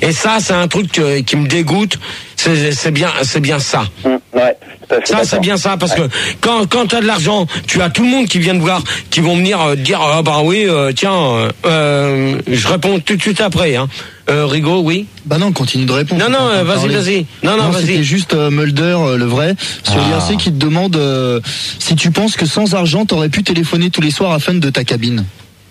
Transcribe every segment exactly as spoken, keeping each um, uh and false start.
Et ça, c'est un truc que, qui me dégoûte. C'est, c'est bien, c'est bien ça. Mmh, ouais. Ça, c'est bien ça, parce ouais. que quand quand t'as de l'argent, tu as tout le monde qui vient te voir, qui vont venir euh, dire ah bah oui, euh, tiens, euh, je réponds tout de suite après. Hein. Euh, Rigaud, oui. Bah non, continue de répondre. Non non, euh, vas-y, vas-y. Non non, non vas-y. C'était juste euh, Mulder, euh, le vrai, sur ah. l'I R C qui te demande euh, si tu penses que sans argent, t'aurais pu téléphoner tous les soirs à Fun de ta cabine.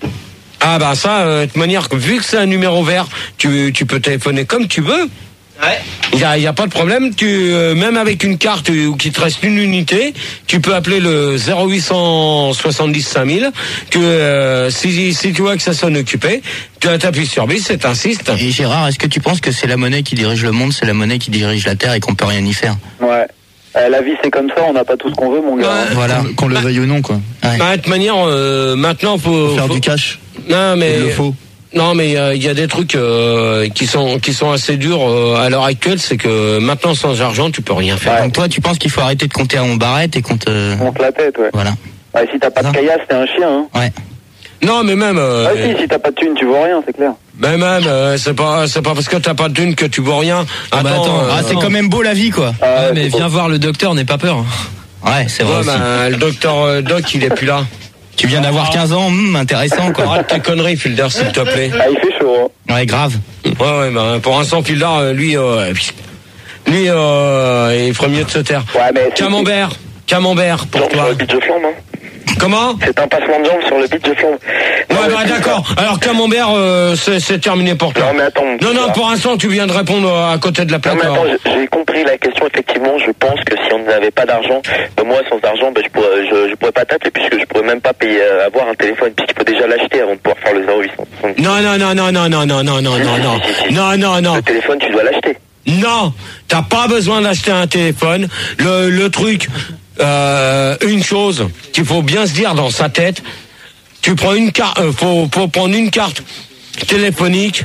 Ah bah ça, euh, de toute manière, vu que c'est un numéro vert, tu tu peux téléphoner comme tu veux. Ouais. Il y a, y a pas de problème. Tu euh, même avec une carte où qu'il te reste une unité, tu peux appeler le zéro huit cent soixante-dix cinq mille. Que euh, si si tu vois que ça sonne occupé, tu appuies sur bis et t'insistes. Et Gérard, est-ce que tu penses que c'est la monnaie qui dirige le monde, c'est la monnaie qui dirige la terre et qu'on peut rien y faire? Ouais. Euh, la vie c'est comme ça, on n'a pas tout ce qu'on veut, mon gars. Ouais. Voilà, qu'on, qu'on le veuille ou non, quoi. Ouais. Bah, de toute manière, euh, maintenant faut, faut faire faut... du cash. Non mais il le faut. Non mais il euh, y a des trucs euh, qui sont qui sont assez durs euh, à l'heure actuelle, c'est que maintenant sans argent tu peux rien faire. Ouais. Donc toi tu penses qu'il faut arrêter de compter à mon barrette et qu'on te monte la tête, ouais. Voilà. Ouais, si t'as pas non. de caillasse, t'es un chien, hein. Ouais. Non mais même. Euh, ah si, si t'as pas de thune, tu vois rien, c'est clair. Ben même, euh, c'est pas c'est pas parce que t'as pas de thune que tu vois rien. Attends, bah attends, euh, ah, c'est quand même beau la vie quoi. Ah, ouais, mais viens beau. voir le docteur, n'aie pas peur. Ouais, c'est vrai. Ouais, aussi. Ben, le docteur euh, Doc, il est plus là. Tu viens d'avoir quinze ans, hum, intéressant quoi. Arrête tes conneries, Filder, s'il te plaît. Ah, il fait chaud. Hein. Ouais, grave. Ouais, ouais, ben pour l'instant, Filder, lui, euh, lui, euh, il ferait mieux de se taire. Ouais, mais Camembert, Camembert pour toi. Sur le beach de Flandre, hein. Comment? C'est un passement de jambes sur le beach de Flandre. Ouais, bah d'accord. Alors Camembert, euh, c'est, c'est terminé pour toi. Non, mais attends. Non, non, pour l'instant, tu viens de répondre à côté de la plaque. Non, mais attends, j'ai compris la question. Effectivement, je pense que si on n'avait pas d'argent, ben moi, sans argent, ben je pourrais, je, je pourrais pas t'appeler puisque je pourrais même pas payer, euh, avoir un téléphone puisqu'il faut déjà l'acheter avant de pouvoir faire le zéro huit cent. Non, non, non, non, non, non, non, non, non, non, non, non, non, non. Le téléphone, tu dois l'acheter. Non, t'as pas besoin d'acheter un téléphone. Le, le truc, euh, une chose qu'il faut bien se dire dans sa tête, tu prends une carte, euh, faut, faut prendre une carte téléphonique.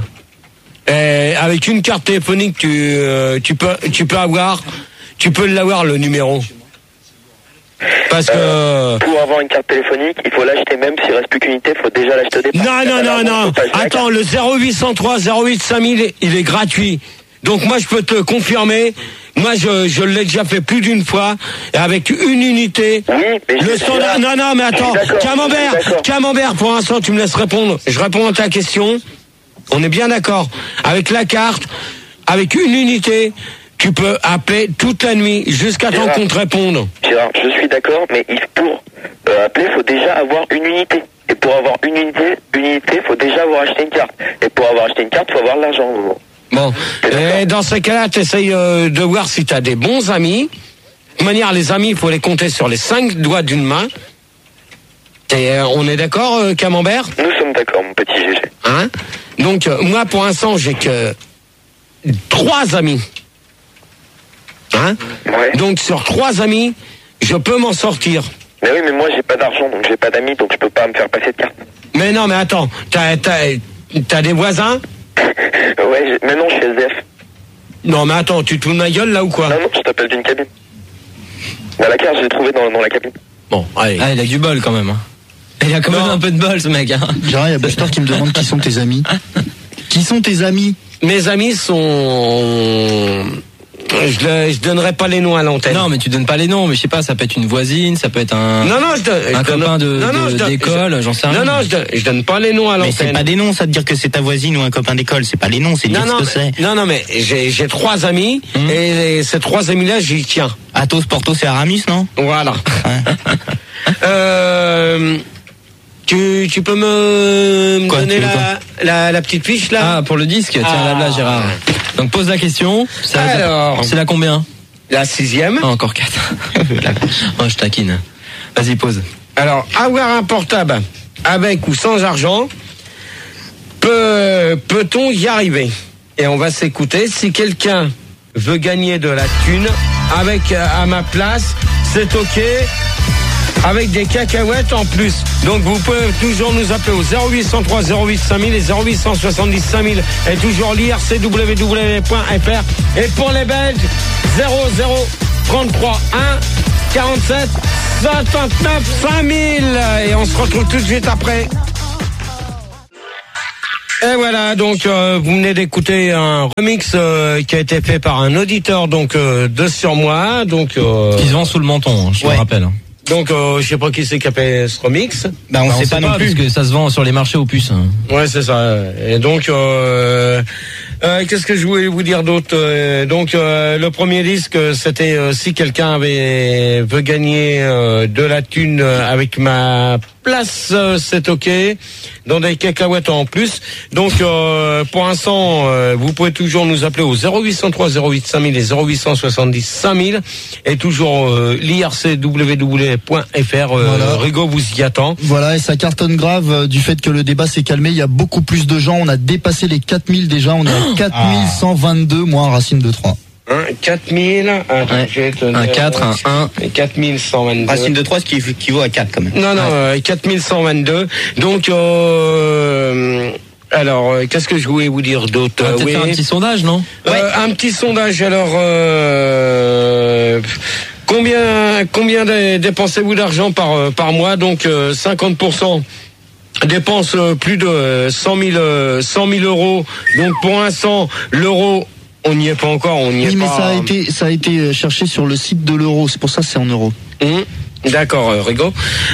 Et avec une carte téléphonique, tu, euh, tu peux, tu peux avoir, tu peux l'avoir le numéro. Parce que euh, pour avoir une carte téléphonique, il faut l'acheter même s'il reste plus qu'une unité, il faut déjà l'acheter au départ. Non, non, non, non. Attends, le zéro huit cent trois zéro huit cinq mille, il est gratuit. Donc moi je peux te confirmer, moi je, je l'ai déjà fait plus d'une fois, et avec une unité, oui, mais le standard... Non, non, mais attends, Camembert, Camembert, pour l'instant tu me laisses répondre, je réponds à ta question, on est bien d'accord, avec la carte, avec une unité, tu peux appeler toute la nuit, jusqu'à temps qu'on te réponde. Gérard, je suis d'accord, mais pour euh, appeler, il faut déjà avoir une unité. Et pour avoir une unité, une unité, il faut déjà avoir acheté une carte. Et pour avoir acheté une carte, il faut avoir de l'argent. Bon, et dans ces cas-là, tu essayes euh, de voir si tu as des bons amis. De toute manière, les amis, il faut les compter sur les cinq doigts d'une main. Et, euh, on est d'accord, euh, Camembert? Nous sommes d'accord, mon petit G G. Hein? Donc, euh, moi, pour l'instant, j'ai que trois amis. Hein? Ouais. Donc, sur trois amis, je peux m'en sortir. Mais oui, mais moi, j'ai pas d'argent, donc j'ai pas d'amis, donc je peux pas me faire passer de carte. Mais non, mais attends, t'as, t'as, t'as des voisins? Ouais, mais non, je suis S D F. Non, mais attends, tu te fous de ma gueule là ou quoi? Non, non, je t'appelle d'une cabine. Dans la carte, je l'ai trouvé dans, dans la cabine. Bon, allez. Ah, il a du bol quand même. Hein. Il a quand même un peu de bol, ce mec. Hein. Gérard, il y a Buster qui me demande qui sont tes amis. Qui sont tes amis? Mes amis sont... Je, le, je donnerai pas les noms à l'antenne. Non, mais tu donnes pas les noms, mais je sais pas, ça peut être une voisine, ça peut être un, non, non, je donne, un je copain donne, de, non, non, de, je donne, d'école, je, j'en sais rien. Non, non, je donne, je donne pas les noms à l'antenne. Mais c'est pas des noms, ça de dire que c'est ta voisine ou un copain d'école, c'est pas les noms, c'est dire non, ce que c'est. Non, non, mais j'ai, j'ai trois amis, mmh. et, et ces trois amis-là, j'y tiens. Athos, Porthos et Aramis, non? Voilà. euh... Tu, tu peux me, me quoi, donner la, la, la petite fiche là? Ah, pour le disque, tiens, ah. là, là, Gérard. Donc pose la question. C'est Alors, la, c'est la combien? La sixième. Ah, encore quatre. Oh, je taquine. Vas-y, pose. Alors, avoir un portable avec ou sans argent, peut, peut-on y arriver? Et on va s'écouter. Si quelqu'un veut gagner de la thune avec à ma place, c'est ok. Avec des cacahuètes en plus. Donc vous pouvez toujours nous appeler au zéro huit cent trois zéro huit cinq mille et zéro huit cent soixante-dix cinq mille et toujours l'I R C w w w point f r. Et pour les Belges, zéro zéro trente-trois un quarante-sept soixante-neuf cinq mille. Et on se retrouve tout de suite après. Et voilà, donc euh, vous venez d'écouter un remix euh, qui a été fait par un auditeur donc euh, de Sur-Moi, donc euh, Qui se vend sous le menton, hein, je te Ouais. le rappelle. donc euh, je sais pas qui c'est qui a fait ce remix. Bah on Bah, sait pas non plus. parce que ça se vend sur les marchés aux puces. hein. Ouais, c'est ça. Et donc euh, euh, qu'est-ce que je voulais vous dire d'autre euh, Donc euh, le premier disque, c'était euh, si quelqu'un avait veut gagner euh, de la thune euh, avec ma place, euh, c'est ok. Dans des cacahuètes en plus. Donc euh, pour l'instant, euh, vous pouvez toujours nous appeler au zéro huit cent trois zéro huit cinq mille et zéro huit cent soixante-dix cinq mille et toujours euh, l'I R C W W point F R. Euh, Voilà. Rigaud vous y attend. Voilà, et ça cartonne grave euh, du fait que le débat s'est calmé. Il y a beaucoup plus de gens. On a dépassé les quatre mille déjà. On est à quatre mille cent vingt-deux, moins Racine de trois. Hein, quatre mille, attends, Ouais. je vais te Un dire, quatre, un un. quatre mille cent vingt-deux. Racine de trois, ce qui équivaut à quatre quand même. Non, non, euh, quatre mille cent vingt-deux. Donc, euh, alors, euh, qu'est-ce que je voulais vous dire d'autre? On va Euh, peut-être oui. faire un petit sondage, non? Euh, un petit sondage. Alors, euh, combien, combien dé- dépensez-vous d'argent par euh, par mois? Donc, euh, cinquante pour cent dépensent euh, plus de euh, cent mille euh, cent mille euros. Donc, pour l'instant, l'euro, on n'y est pas encore. On n'y est Oui, mais pas. ça a été, ça a été cherché sur le site de l'euro. C'est pour ça que c'est en euros. Hum, D'accord, euh, Rigaud.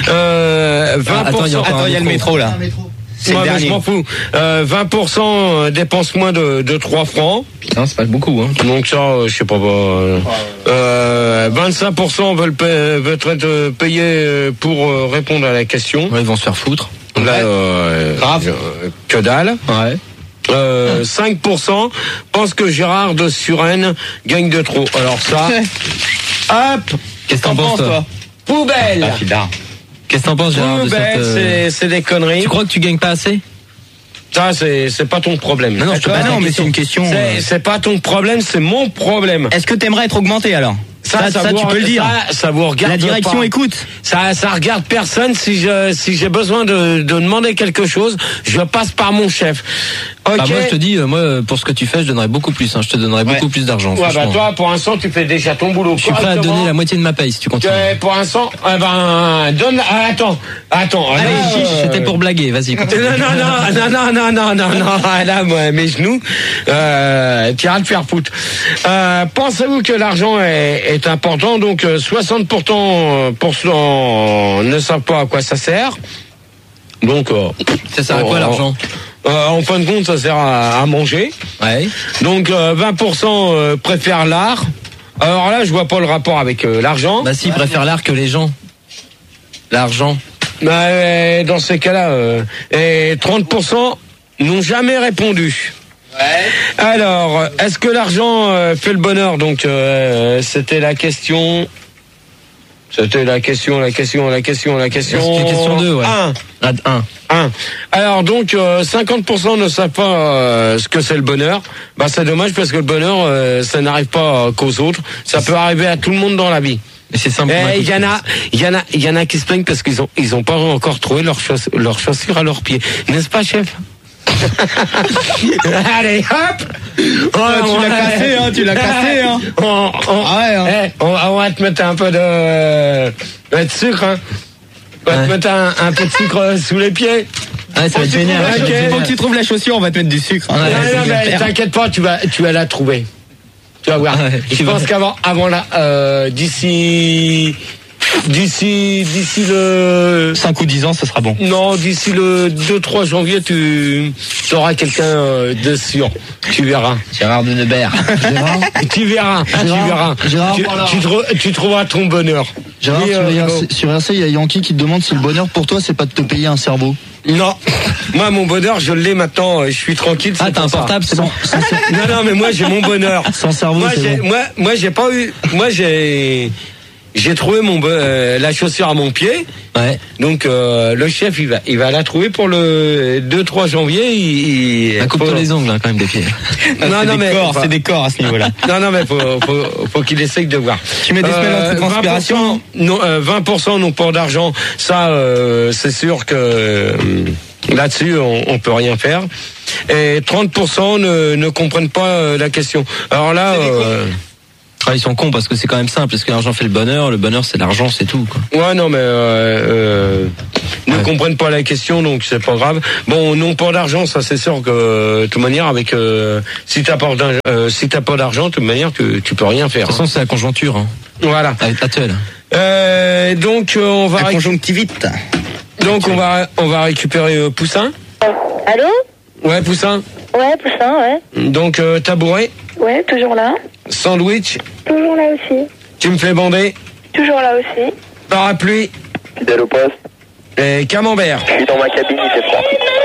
Euh, vingt pour cent. attends, il y a encore Attends, il y a le métro là. C'est Ouais, le mais je dernier. m'en fous. Euh, vingt pour cent dépensent moins de, de trois francs. Non, c'est pas beaucoup, hein. Donc ça, euh, je sais pas. Euh, euh, vingt-cinq pour cent veulent, paie- veulent être euh, payés euh, pour euh, répondre à la question. Ouais, ils vont se faire foutre. Là, euh, Grave. euh, que dalle. Ouais. Euh, cinq pour cent pensent que Gérard de Suresnes gagne de trop. Alors ça, hop, Qu'est-ce que t'en penses, toi? poubelle. Ah, Fidar. Qu'est-ce que t'en penses, Gérard, de cette, Poubelle, euh, c'est c'est des conneries. Tu crois que tu gagnes pas assez? Ça, c'est c'est pas ton problème. Non, non, je te Bah pose non, la mais question. c'est une question. C'est euh, c'est pas ton problème, c'est mon problème. Est-ce que t'aimerais être augmenté alors? Ça, ça, vous- tu peux le dire. Ça, ça vous regarde La direction pas. écoute. Ça, ça regarde personne. Si je, si j'ai besoin de, de demander quelque chose, je passe par mon chef. Ok. Bah, moi, je te dis, euh, moi, euh, pour ce que tu fais, je donnerais beaucoup plus. Hein. Je te donnerais Ouais. beaucoup plus d'argent. Ouais, bah franchement. toi, pour l'instant, tu fais déjà ton boulot. Je suis prêt à te correctement. donner la moitié de ma paye si tu continues. Euh, Pour l'instant, eh ben, donne. Ah, attends, attends. Allez, là, chiche, euh, c'était pour blaguer. Vas-y, continue. Non, non, non, non, non, non, non, non, non, là, moi, mes genoux, euh, tu iras te faire foutre. Euh, pensez-vous que l'argent est, est important? Donc, euh, soixante pour cent pour cent ne savent pas à quoi ça sert. Donc, euh, Ça sert à quoi, euh, l'argent? euh, en fin de compte, ça sert à, à manger. Ouais. Donc, euh, vingt pour cent euh, préfèrent l'art. Alors là, je vois pas le rapport avec euh, l'argent. Bah si, ils préfèrent l'art que les gens. L'argent. Bah, euh, dans ces cas-là, euh, et trente pour cent n'ont jamais répondu. Alors, est-ce que l'argent euh, fait le bonheur? Donc, euh, c'était la question. C'était la question, la question, la question, la question. C'était question deux, ouais. Un. Ah, un. Un. Alors donc, euh, cinquante pour cent ne savent pas euh, ce que c'est le bonheur. Bah, c'est dommage parce que le bonheur, euh, ça n'arrive pas euh, qu'aux autres. Ça peut arriver à tout le monde dans la vie. Mais c'est simple. Et il y en a, il y en a, il y en a qui se plaignent parce qu'ils ont, ils ont pas encore trouvé leurs chauss- leurs chaussures à leurs pieds, n'est-ce pas, chef? Allez, hop! Oh, tu l'as cassé, hein, tu l'as cassé, hein. On, on, Ah ouais, hein. eh, on, on va te mettre un peu de, de sucre, hein. On va Ouais. te mettre un, un peu de sucre sous les pieds. Ouais, ça va être tu génial. trouves ça va être la- génial. Faut que tu trouves la chaussure, on va te mettre du sucre. hein. Ouais, non, c'est non, bien mais faire. t'inquiète pas, tu vas, tu vas la trouver. Tu vas voir. Ouais, Je tu pense vas- qu'avant, avant la, euh, d'ici, d'ici, d'ici le, cinq ou dix ans, ce sera bon. non, d'ici le deux trois janvier, tu, tu auras quelqu'un euh, de sûr. Tu verras. Gérard de Nebert. Gérard, Tu verras. tu Gérard, verras. Gérard, tu, voilà. tu, trou- tu trouveras ton bonheur. Gérard, Oui, sur, euh, I R C, Rigaud. sur I R C, il y a Yankee qui te demande si le bonheur pour toi, c'est pas de te payer un cerveau. Non. Moi, mon bonheur, je l'ai maintenant. euh, Je suis tranquille. Ah, c'est t'as un pour ça. portable, c'est bon. Non, non, mais moi, j'ai mon bonheur. Sans cerveau, Moi, c'est j'ai, bon. moi, moi, j'ai pas eu. Moi, j'ai, j'ai trouvé mon bo- euh, la chaussure à mon pied. Ouais. Donc euh, le chef, il va, il va la trouver pour le deux trois janvier. Il, il Bah, coupe-toi faut- les ongles, hein, quand même, des pieds. Non, c'est non, des mais corps, enfin, c'est des corps à ce niveau-là. non, non, mais faut, faut, faut qu'il essaye de voir. Tu mets des semelles Euh, anti-transpiration. vingt pour cent non, euh, vingt pour cent n'ont pas d'argent. Ça, euh, c'est sûr que euh, là-dessus, on, on peut rien faire. Et trente pour cent ne, ne comprennent pas euh, la question. Alors là, euh, Ah, ils sont cons parce que c'est quand même simple. Est-ce que l'argent fait le bonheur? Le bonheur, c'est l'argent, c'est tout, quoi. Ouais, non, mais euh, euh, ils ne Ouais. comprennent pas la question, donc c'est pas grave. Bon, non, pas d'argent, ça c'est sûr que de toute manière, avec euh, si t'as pas d'argent, euh, si t'as pas d'argent, de toute manière, tu, tu peux rien faire. De toute façon, c'est la conjoncture, hein. Voilà. Actuelle. Euh, donc euh, on va La réc- conjonctivite. donc on va on va récupérer euh, Poussin. Allô? Ouais, Poussin. Ouais, Poussin, ouais. Donc euh, tabouret, Ouais, toujours là. sandwich, Toujours là aussi. tu me fais bander, Toujours là aussi. parapluie Fidèle au poste. et camembert. Je suis dans ma cabine, il fait froid.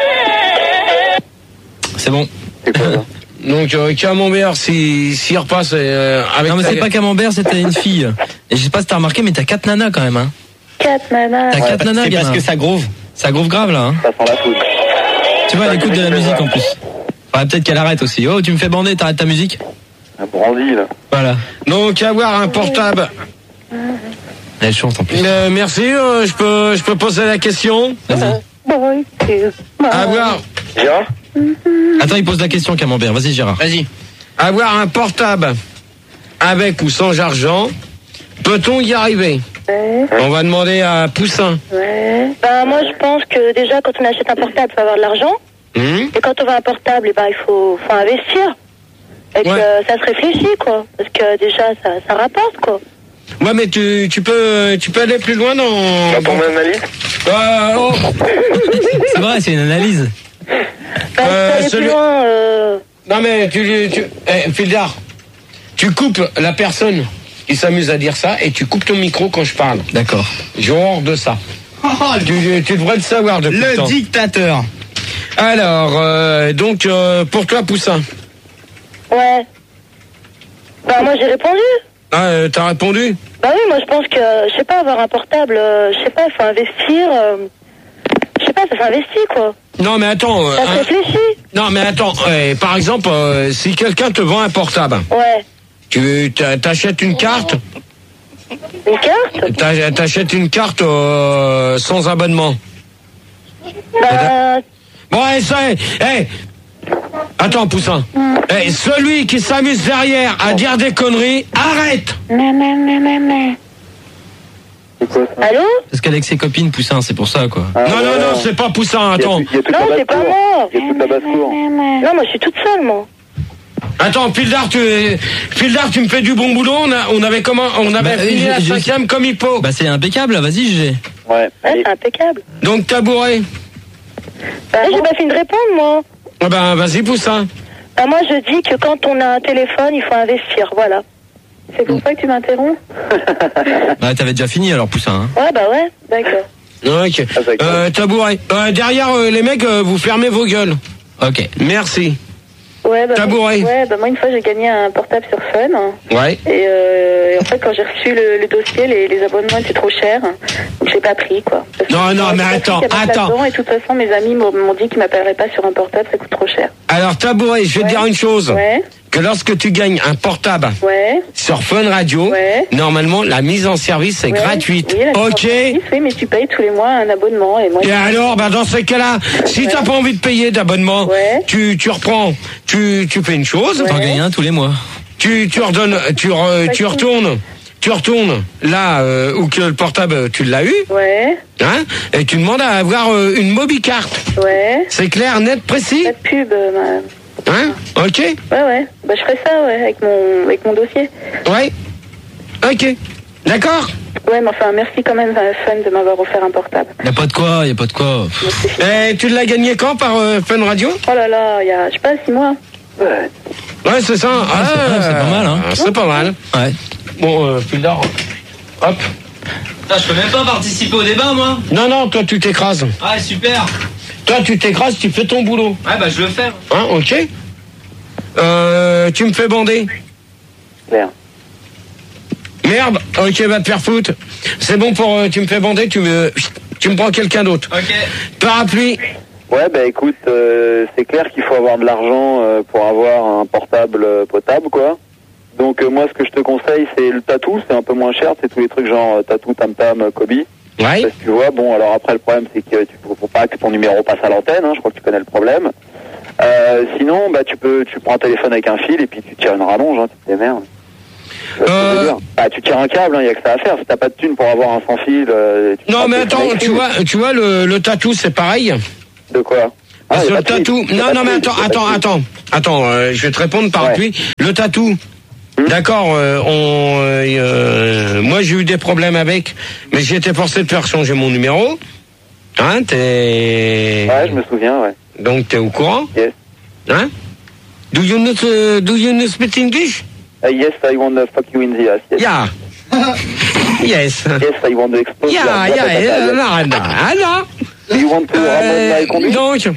C'est bon. C'est quoi ça? Donc euh, camembert, si s'il repasse euh, avec Non, mais ta- c'est pas camembert, c'était une fille. Et je sais pas si t'as remarqué, mais t'as quatre nanas quand même, hein. Quatre nanas. T'as quatre nanas, C'est parce gamin. que ça groove. Ça groove grave, là, hein. Ça sent la foudre. Tu vois, elle écoute de la musique en plus. Ouais, peut-être qu'elle arrête aussi. Oh, tu me fais bander, t'arrêtes ta musique? Un brandy, là. Voilà. Donc avoir un portable. Elle chante en plus. Euh, merci, euh, je peux je peux poser la question. Vas-y. Boy, Avoir Gérard? Attends, il pose la question, camembert. Vas-y, Gérard. Vas-y. avoir un portable avec ou sans argent, peut-on y arriver? Ouais, On va demander à Poussin. ouais. Ben, moi, je pense que déjà, quand on achète un portable, il faut avoir de l'argent. Hum Et quand on veut un portable, eh ben, il faut, faut investir. Et que Ouais. euh, ça se réfléchit, quoi. Parce que déjà, ça, ça rapporte, quoi. Ouais, mais tu, tu peux tu peux aller plus loin dans. Dans ton analyse? Euh, oh, C'est vrai, c'est une analyse. Ben, Euh, si aller celui- plus loin, euh... non mais tu tu eh, Fildar, tu coupes la personne qui s'amuse à dire ça et tu coupes ton micro quand je parle. D'accord. J'ai horreur de ça. Tu, tu devrais le savoir depuis le Le temps. dictateur. Alors, euh, donc euh, pour toi Poussin. ouais. Ben, moi, j'ai répondu. Ah, euh, t'as répondu? Bah oui, moi je pense que, je sais pas, avoir un portable, euh, je sais pas, il faut investir, euh, je sais pas, ça s'investit, quoi. Non mais attends. euh, Ça se hein, réfléchit. non mais attends. euh, par exemple, euh, si quelqu'un te vend un portable, Ouais. tu t'a- t'achètes une carte, Une carte? t'a- t'achètes une carte euh, sans abonnement. Bah, Bon, allez, ça, eh, attends, Poussin. Eh, celui qui s'amuse derrière à dire des conneries, arrête. C'est quoi ça? allô? Parce qu'avec ses copines, Poussin, c'est pour ça, quoi. Ah, non, ouais, non, non, ouais. c'est pas Poussin. Attends, Il y a toute Non, la c'est pas basse-cour. moi. Il y a toute la basse-cour. Non, moi je suis toute seule, moi. attends, Pildar, tu, Pildar, tu me fais du bon boulot. On, a, on avait comment, on avait Bah, fini j'ai- la j'ai- cinquième comme il faut. Bah, c'est impeccable, là. Vas-y, G G. Ouais. Ouais, Allez. c'est impeccable. Donc tabouret. Bah, j'ai pas fini de répondre, moi. Ah ben, vas-y, Poussin. Bah, moi je dis que quand on a un téléphone, il faut investir, voilà. C'est pour ça que tu m'interromps? Bah, t'avais déjà fini, alors, Poussin, hein. Ouais, bah ouais, d'accord. Ok. Ah, d'accord. Euh, tabouret. Euh, derrière euh, les mecs, euh, vous fermez vos gueules. Ok. Merci. Ouais, bah, Tabouret. ouais, bah moi une fois j'ai gagné un portable sur Fun. Ouais. Et, euh, et en fait, quand j'ai reçu le, le dossier, les, les abonnements étaient trop chers. Donc, j'ai pas pris, quoi. Parce que Non, non, j'ai mais pas pris attends, qu'il y avait pas attends. dedans, Et de toute façon, mes amis m'ont m'ont dit qu'ils m'appelleraient pas sur un portable, ça coûte trop cher. Alors tabouret, je vais te Ouais. dire une chose. Ouais, Que lorsque tu gagnes un portable ouais. sur Fun Radio, Ouais. normalement la mise en service est ouais. gratuite. Oui, la Ok. licence, oui, mais tu payes tous les mois un abonnement. Et moi, Et alors, bah dans ce cas-là, si Ouais. t'as pas envie de payer d'abonnement, Ouais. tu tu reprends, tu tu fais une chose, Ouais. T'en gagnes un tous les mois. tu tu redonnes, tu re- tu retournes, tu retournes là euh, où que le portable tu l'as eu, Ouais, hein, et tu demandes à avoir euh, une mobicarte. ouais. C'est clair, net, précis, Pas de pub, euh, ma- hein? Ok, Ouais, ouais. Bah, je ferai ça, ouais, avec mon, avec mon dossier. ouais, ok, d'accord. Ouais, mais enfin, merci quand même, euh, Fun, de m'avoir offert un portable. Y a pas de quoi, y a pas de quoi. Pff, Donc, c'est fini. Et tu l'as gagné quand par euh, Fun Radio? Oh là là, il y a, je sais pas, six mois. Ouais. Ouais, c'est ça. Ah, c'est pas- c'est pas mal, hein. C'est pas mal. Ouais. Bon, euh, Pildar, hop. je peux même pas participer au débat, moi. Non, non, toi tu t'écrases. Ah, super. Toi tu t'écrases, tu fais ton boulot. Ouais, bah, je le fais. Hein, ok. Euh, tu me fais bander. Merde. Merde, ok, va te faire foutre. C'est bon pour... euh, tu me fais bander, tu me... Tu me prends quelqu'un d'autre. Ok. Parapluie. Ouais, bah écoute, euh, c'est clair qu'il faut avoir de l'argent euh, pour avoir un portable euh, potable, quoi. Donc euh, moi, ce que je te conseille, c'est le tatou, c'est un peu moins cher, c'est tous les trucs genre euh, tatou, tam tam, euh, Kobe. Ouais. Parce que tu vois, bon, alors après le problème, c'est que tu faut, faut pas que ton numéro passe à l'antenne, hein, je crois que tu connais le problème. Euh, sinon, bah tu peux, tu prends un téléphone avec un fil et puis tu tires une rallonge, hein, tu te démerdes. Euh... Bah, tu tires un câble, il hein, n'y a que ça à faire. Si t'as pas de thune pour avoir un sans fil. Euh, non, mais attends, tu vois, tu vois, le, le tatou, c'est pareil. De quoi? Parce que le tatou. Non, non, mais attends, attends, attends. Attends, euh, je vais te répondre par lui. Le tatou. Hum? D'accord, euh, on. Euh, moi, j'ai eu des problèmes avec, mais j'ai été forcé de faire changer mon numéro. Hein, t'es. Ouais, je me souviens, ouais. Donc, t'es au courant? Yes. Hein? Do you know, uh, do you know speak English? Uh, yes, I want to fuck you in the ass. Yes. Yeah. Yes. Yes, I want to explode. Yeah, yeah, yeah. Non, non, non. Do you want to euh, conduire? Donc,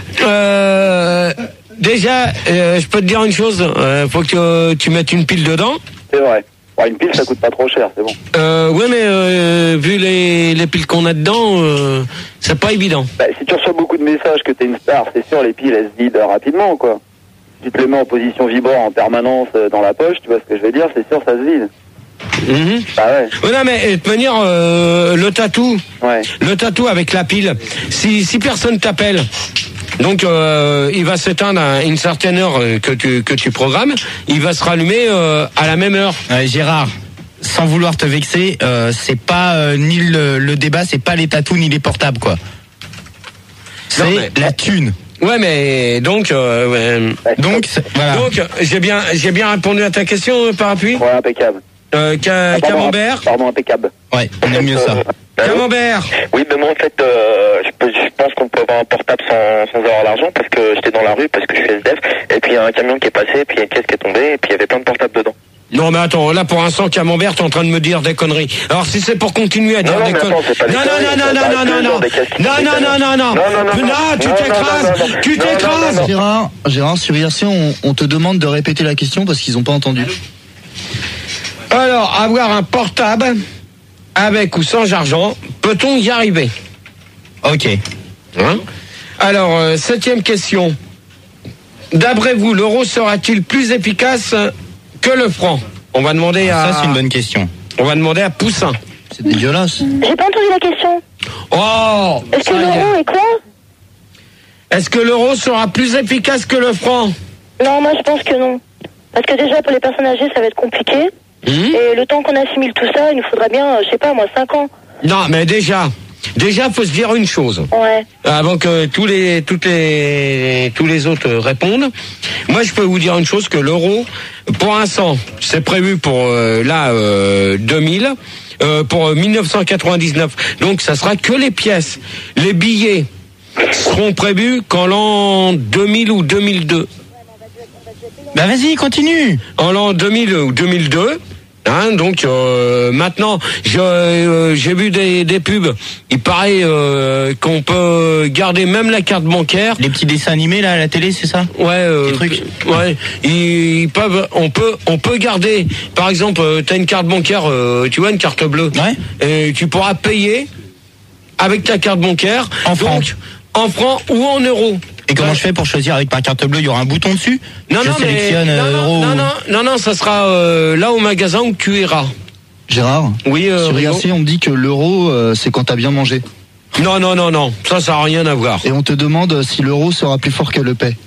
euh, déjà, euh, je peux te dire une chose. Euh, faut que tu mettes une pile dedans. C'est vrai. Bon, une pile, ça coûte pas trop cher, c'est bon. Euh, ouais, mais euh, vu les, les piles qu'on a dedans, euh, c'est pas évident. Bah, si tu reçois beaucoup de messages que t'es une star, c'est sûr, les piles, elles se vident rapidement, quoi. Si tu te les mets en position vibrant en permanence dans la poche, tu vois ce que je veux dire, c'est sûr, ça se vide. Mmh. Bah ouais. Ouais, non, mais de toute manière, euh, le tatou, ouais. le tatou avec la pile, si, si personne t'appelle, donc euh, il va s'éteindre à une certaine heure que tu, que tu programmes, il va se rallumer euh, à la même heure. Euh, Gérard, sans vouloir te vexer, euh, c'est pas euh, ni le, le débat, c'est pas les tatous ni les portables, quoi. C'est non, mais... la thune. Ouais, mais donc, euh, ouais. donc, voilà. Donc, j'ai bien, j'ai bien répondu à ta question, Parapluie. Ouais, impeccable. Euh, ca- ah, pardon, camembert. Pardon, impeccable. Ouais, on aime mieux ça. Euh, camembert. Oui, mais moi en fait, euh, je, peux, je pense qu'on peut avoir un portable sans, sans avoir l'argent parce que j'étais dans la rue, parce que je suis S D F, et puis il y a un camion qui est passé, et puis il y a une caisse qui est tombée, et puis il y avait plein de portables dedans. Non mais attends, là pour l'instant Camembert, t'es en train de me dire des conneries. Alors si c'est pour continuer à dire non, des non, conneries. Non, non, non, non, non, non, non, non, non, non, non, non, non, non, non, tu t'écrases, tu t'écrases. Gérard, Gérard, sur I R C, on, on te demande de répéter la question parce qu'ils n'ont pas entendu. Alors, avoir un portable avec ou sans argent, peut-on y arriver? Ok. Hein? Alors, euh, septième question. D'après vous, l'euro sera-t-il plus efficace que le franc? On va demander ah, à... Ça, c'est une bonne question. On va demander à Poussin. C'est dégueulasse. J'ai pas entendu la question. Oh! Est-ce que l'euro est quoi? Est-ce que l'euro sera plus efficace que le franc? Non, moi je pense que non. Parce que déjà, pour les personnes âgées, ça va être compliqué. Mmh. Et le temps qu'on assimile tout ça, il nous faudra bien, je sais pas, moi, cinq ans. Non, mais déjà... Déjà, faut se dire une chose. Ouais. Avant que tous les, toutes les, tous les autres répondent. Moi, je peux vous dire une chose, que l'euro, pour l'instant, c'est prévu pour, euh, là, euh, deux mille, euh, pour mille neuf cent quatre-vingt-dix-neuf. Donc, ça sera que les pièces. Les billets seront prévus qu'en l'an deux mille ou deux mille deux. Bah, vas-y, continue. En l'an deux mille ou deux mille deux. Hein, donc euh, maintenant, je, euh, j'ai vu des, des pubs. Il paraît euh, qu'on peut garder même la carte bancaire. Les petits dessins animés là à la télé, c'est ça? Ouais. Euh, des trucs. Ouais. Ils, ils peuvent. On peut. On peut garder. Par exemple, euh, t'as une carte bancaire. Euh, tu vois une carte bleue. Ouais. Et tu pourras payer avec ta carte bancaire. En francs. En francs ou en euros. Et comment ouais. je fais pour choisir avec ma carte bleue? Il y aura un bouton dessus? Non, je non, sélectionne mais, non, euro. non, non, non, non, ça sera euh, là au magasin où tu iras. Gérard, oui, euh, sur I R C, on me dit que l'euro, euh, c'est quand t'as bien mangé. Non, non, non, non, ça, ça n'a rien à voir. Et on te demande si l'euro sera plus fort que le paix.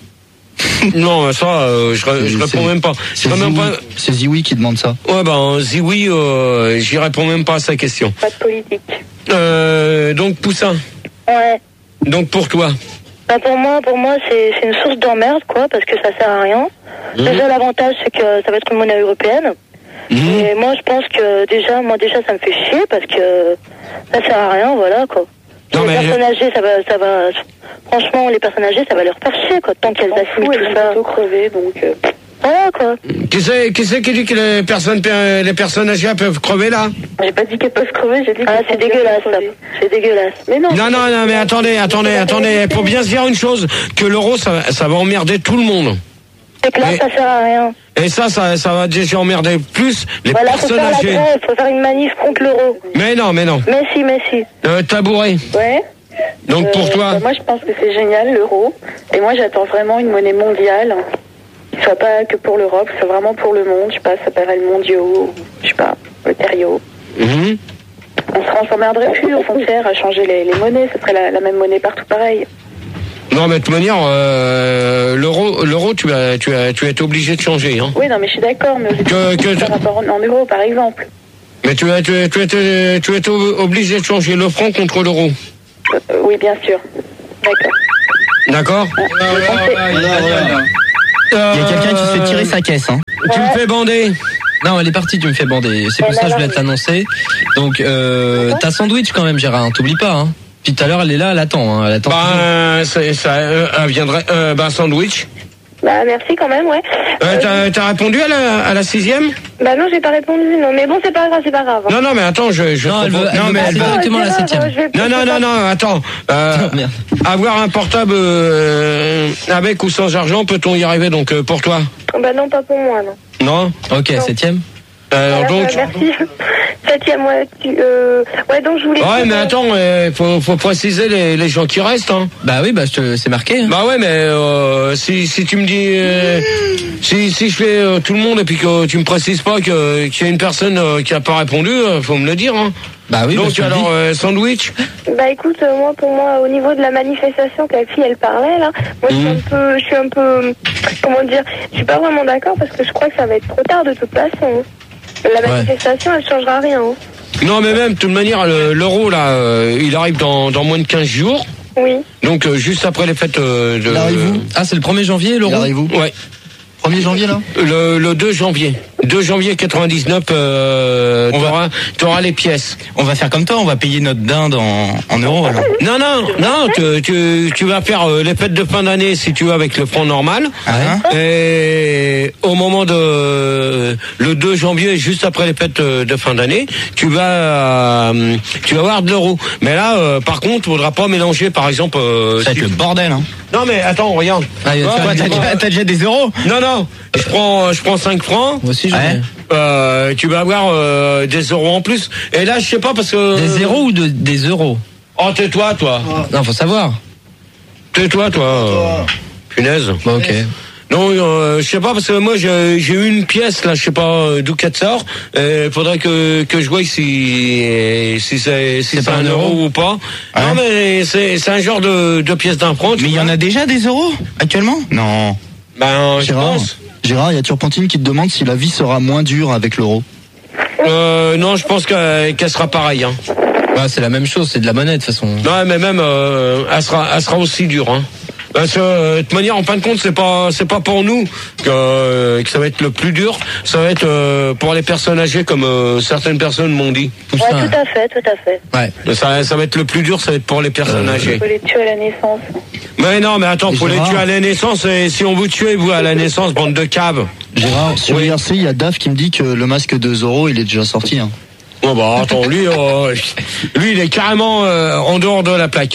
Non, ça, euh, je, je réponds même pas. C'est Zioui, pas... Zioui qui demande ça. Ouais, ben, Zioui, euh, j'y réponds même pas à sa question. Pas de politique. Euh, donc, Poussin. Ouais. Donc, pour toi? Bah pour moi, pour moi, c'est, c'est une source d'emmerde, quoi, parce que ça sert à rien. Mmh. Déjà, l'avantage, c'est que ça va être une monnaie européenne. Mmh. Et moi, je pense que déjà, moi, déjà, ça me fait chier, parce que ça sert à rien, voilà, quoi. Non, les mais personnes âgées, ça va, ça va, franchement, les personnes âgées, ça va leur faire chier, quoi, tant qu'elles assimilent tout ça. Elles crever, donc, euh, voilà, quoi. Qui c'est, qui c'est qui dit que les personnes, les personnes âgées peuvent crever, là? J'ai pas dit qu'elles peuvent crever, j'ai dit ah, c'est dégueulasse, ça. C'est dégueulasse. Mais non. Non, non, non, mais attendez, attendez, attendez. Faut bien se dire une chose, que l'euro, ça, ça va emmerder tout le monde. C'est que là, et, ça sert à rien. Et ça, ça, ça va déjà emmerder plus les voilà, personnes faut faire âgées. La grève, faut faire une manif contre l'euro. Mais non, mais non. Mais si, mais si. Euh, tabouret. Ouais. Donc euh, pour toi. Bah, moi, je pense que c'est génial, l'euro. Et moi, j'attends vraiment une monnaie mondiale. Qui soit pas que pour l'Europe, soit vraiment pour le monde. Je sais pas, ça s'appellerait le mondiaux, je sais pas, le terrio. Mmh. On se s'emmerderait plus aux frontières à changer les, les monnaies. Ce serait la, la même monnaie partout pareil. Non, mais de toute manière, euh, l'euro, l'euro, tu as, tu as, tu as été obligé de changer, hein. Oui, non, mais je suis d'accord, mais que, que, par rapport en euros, par exemple. Mais tu as, tu as, tu as, été, tu as été obligé de changer le franc contre l'euro. Euh, oui, bien sûr. D'accord. D'accord. Il y a quelqu'un qui se fait tirer sa caisse, hein. Tu me fais bander. Non, elle est partie, tu me fais bander. C'est pour ça que je voulais te l'annoncer. Donc, euh, t'as sandwich quand même, Gérard, hein, t'oublies pas, hein. Puis tout à l'heure, elle est là, elle attend, hein, elle attend. Bah, ça, ça euh, elle viendrait, euh, bah, sandwich. Bah, merci quand même, ouais. Euh, Euh, t'as, t'as répondu à la, à la sixième? Bah non, j'ai pas répondu, non. Mais bon, c'est pas grave, c'est pas grave. Non, non, mais attends, je, je Non, elle propose- veut- elle non, veut mais passer elle- directement à la Gérard, septième. euh, je vais- non, non, non, non, attends. Euh, Oh, merde. avoir un portable euh, avec ou sans argent, peut-on y arriver? Donc, euh, pour toi? Bah non, pas pour moi, non. Non? Ok, septième. Euh, Voilà, donc. bah, merci. Septième, ouais, tu, euh, ouais, donc je voulais... Ouais, mais euh, attends, il faut, faut préciser les, les gens qui restent, hein. Bah oui, bah je te, c'est marqué. Hein. Bah ouais, mais euh, si, si tu me dis, euh, si, si je fais euh, tout le monde et puis que tu me précises pas que, qu'il y a une personne euh, qui a pas répondu, euh, faut me le dire, hein. Bah oui, bah, Donc je te le alors, dis. euh, sandwich. Bah écoute, euh, moi pour moi au niveau de la manifestation que la fille elle parlait là, moi je suis un peu, je suis un peu, comment dire, je suis pas vraiment d'accord parce que je crois que ça va être trop tard de toute façon. La manifestation elle changera rien. Hein. Non, mais même, de toute manière, le- l'euro, là, euh, il arrive dans, dans moins de quinze jours. Oui. Donc, euh, juste après les fêtes euh, de... Il arrive où Ah, c'est le premier janvier, Il l'euro. arrive où Ouais, premier janvier là le, le deux janvier. deux janvier quatre-vingt-dix-neuf, euh, On va- t'auras, t'auras les pièces. On va faire comme toi, on va payer notre dinde en, en euros alors. Non, non, non, tu, tu, tu vas faire euh, les fêtes de fin d'année, si tu veux, avec le franc normal. Hein Et au moment de le deux janvier, juste après les fêtes euh, de fin d'année, tu vas euh, tu vas avoir de l'euro. Mais là, euh, par contre, il faudra pas mélanger, par exemple. euh, Ça va être si- le bordel, hein. Non, mais attends, regarde. Ah, il va te Ouais, faire Quoi, t'as du- déjà, t'as déjà des euros? non, non, je prends je prends cinq francs. Moi aussi, j'en ai. Ouais. Euh, tu vas avoir euh, des euros en plus. Et là, je sais pas parce que Des zéros ou de, des euros? Oh, tais-toi, toi. Non, faut savoir. Tais-toi, toi. euh, Punaise. Bah, ok. Non, euh, je sais pas parce que moi j'ai j'ai eu une pièce là, je sais pas euh, d'où qu'elle sort. Il faudrait que que je voie si si c'est si c'est pas un un euro euro ou pas. Ouais. Non mais c'est c'est un genre de de pièce d'emprunt. tu Mais il y vois. en a déjà des euros actuellement? Non. Ben je Gérard, pense. Gérard, il y a Turpentine qui te demande si la vie sera moins dure avec l'euro. Euh, non, je pense qu'elle qu'elle sera pareille. Hein. Bah, c'est la même chose, c'est de la monnaie de toute façon. Non, mais même euh, elle sera elle sera aussi dure. Hein. Parce que euh, de toute manière, en fin de compte, c'est pas c'est pas pour nous que, euh, que ça va être le plus dur. Ça va être euh, pour les personnes âgées, comme euh, certaines personnes m'ont dit. Tout Ouais, ça. tout à fait, tout à fait. Ouais. Ça, ça va être le plus dur, ça va être pour les personnes âgées. Faut les tuer à la naissance. Mais non, mais attends, Et faut les Gérard tuer à la naissance. Et si on vous tuez, vous, à la naissance, bande de caves. Gérard, sur Oui. I R C, il y a Dave qui me dit que le masque de Zorro, il est déjà sorti. Hein. Bon, bah, attends, lui, euh, lui, il est carrément euh, en dehors de la plaque.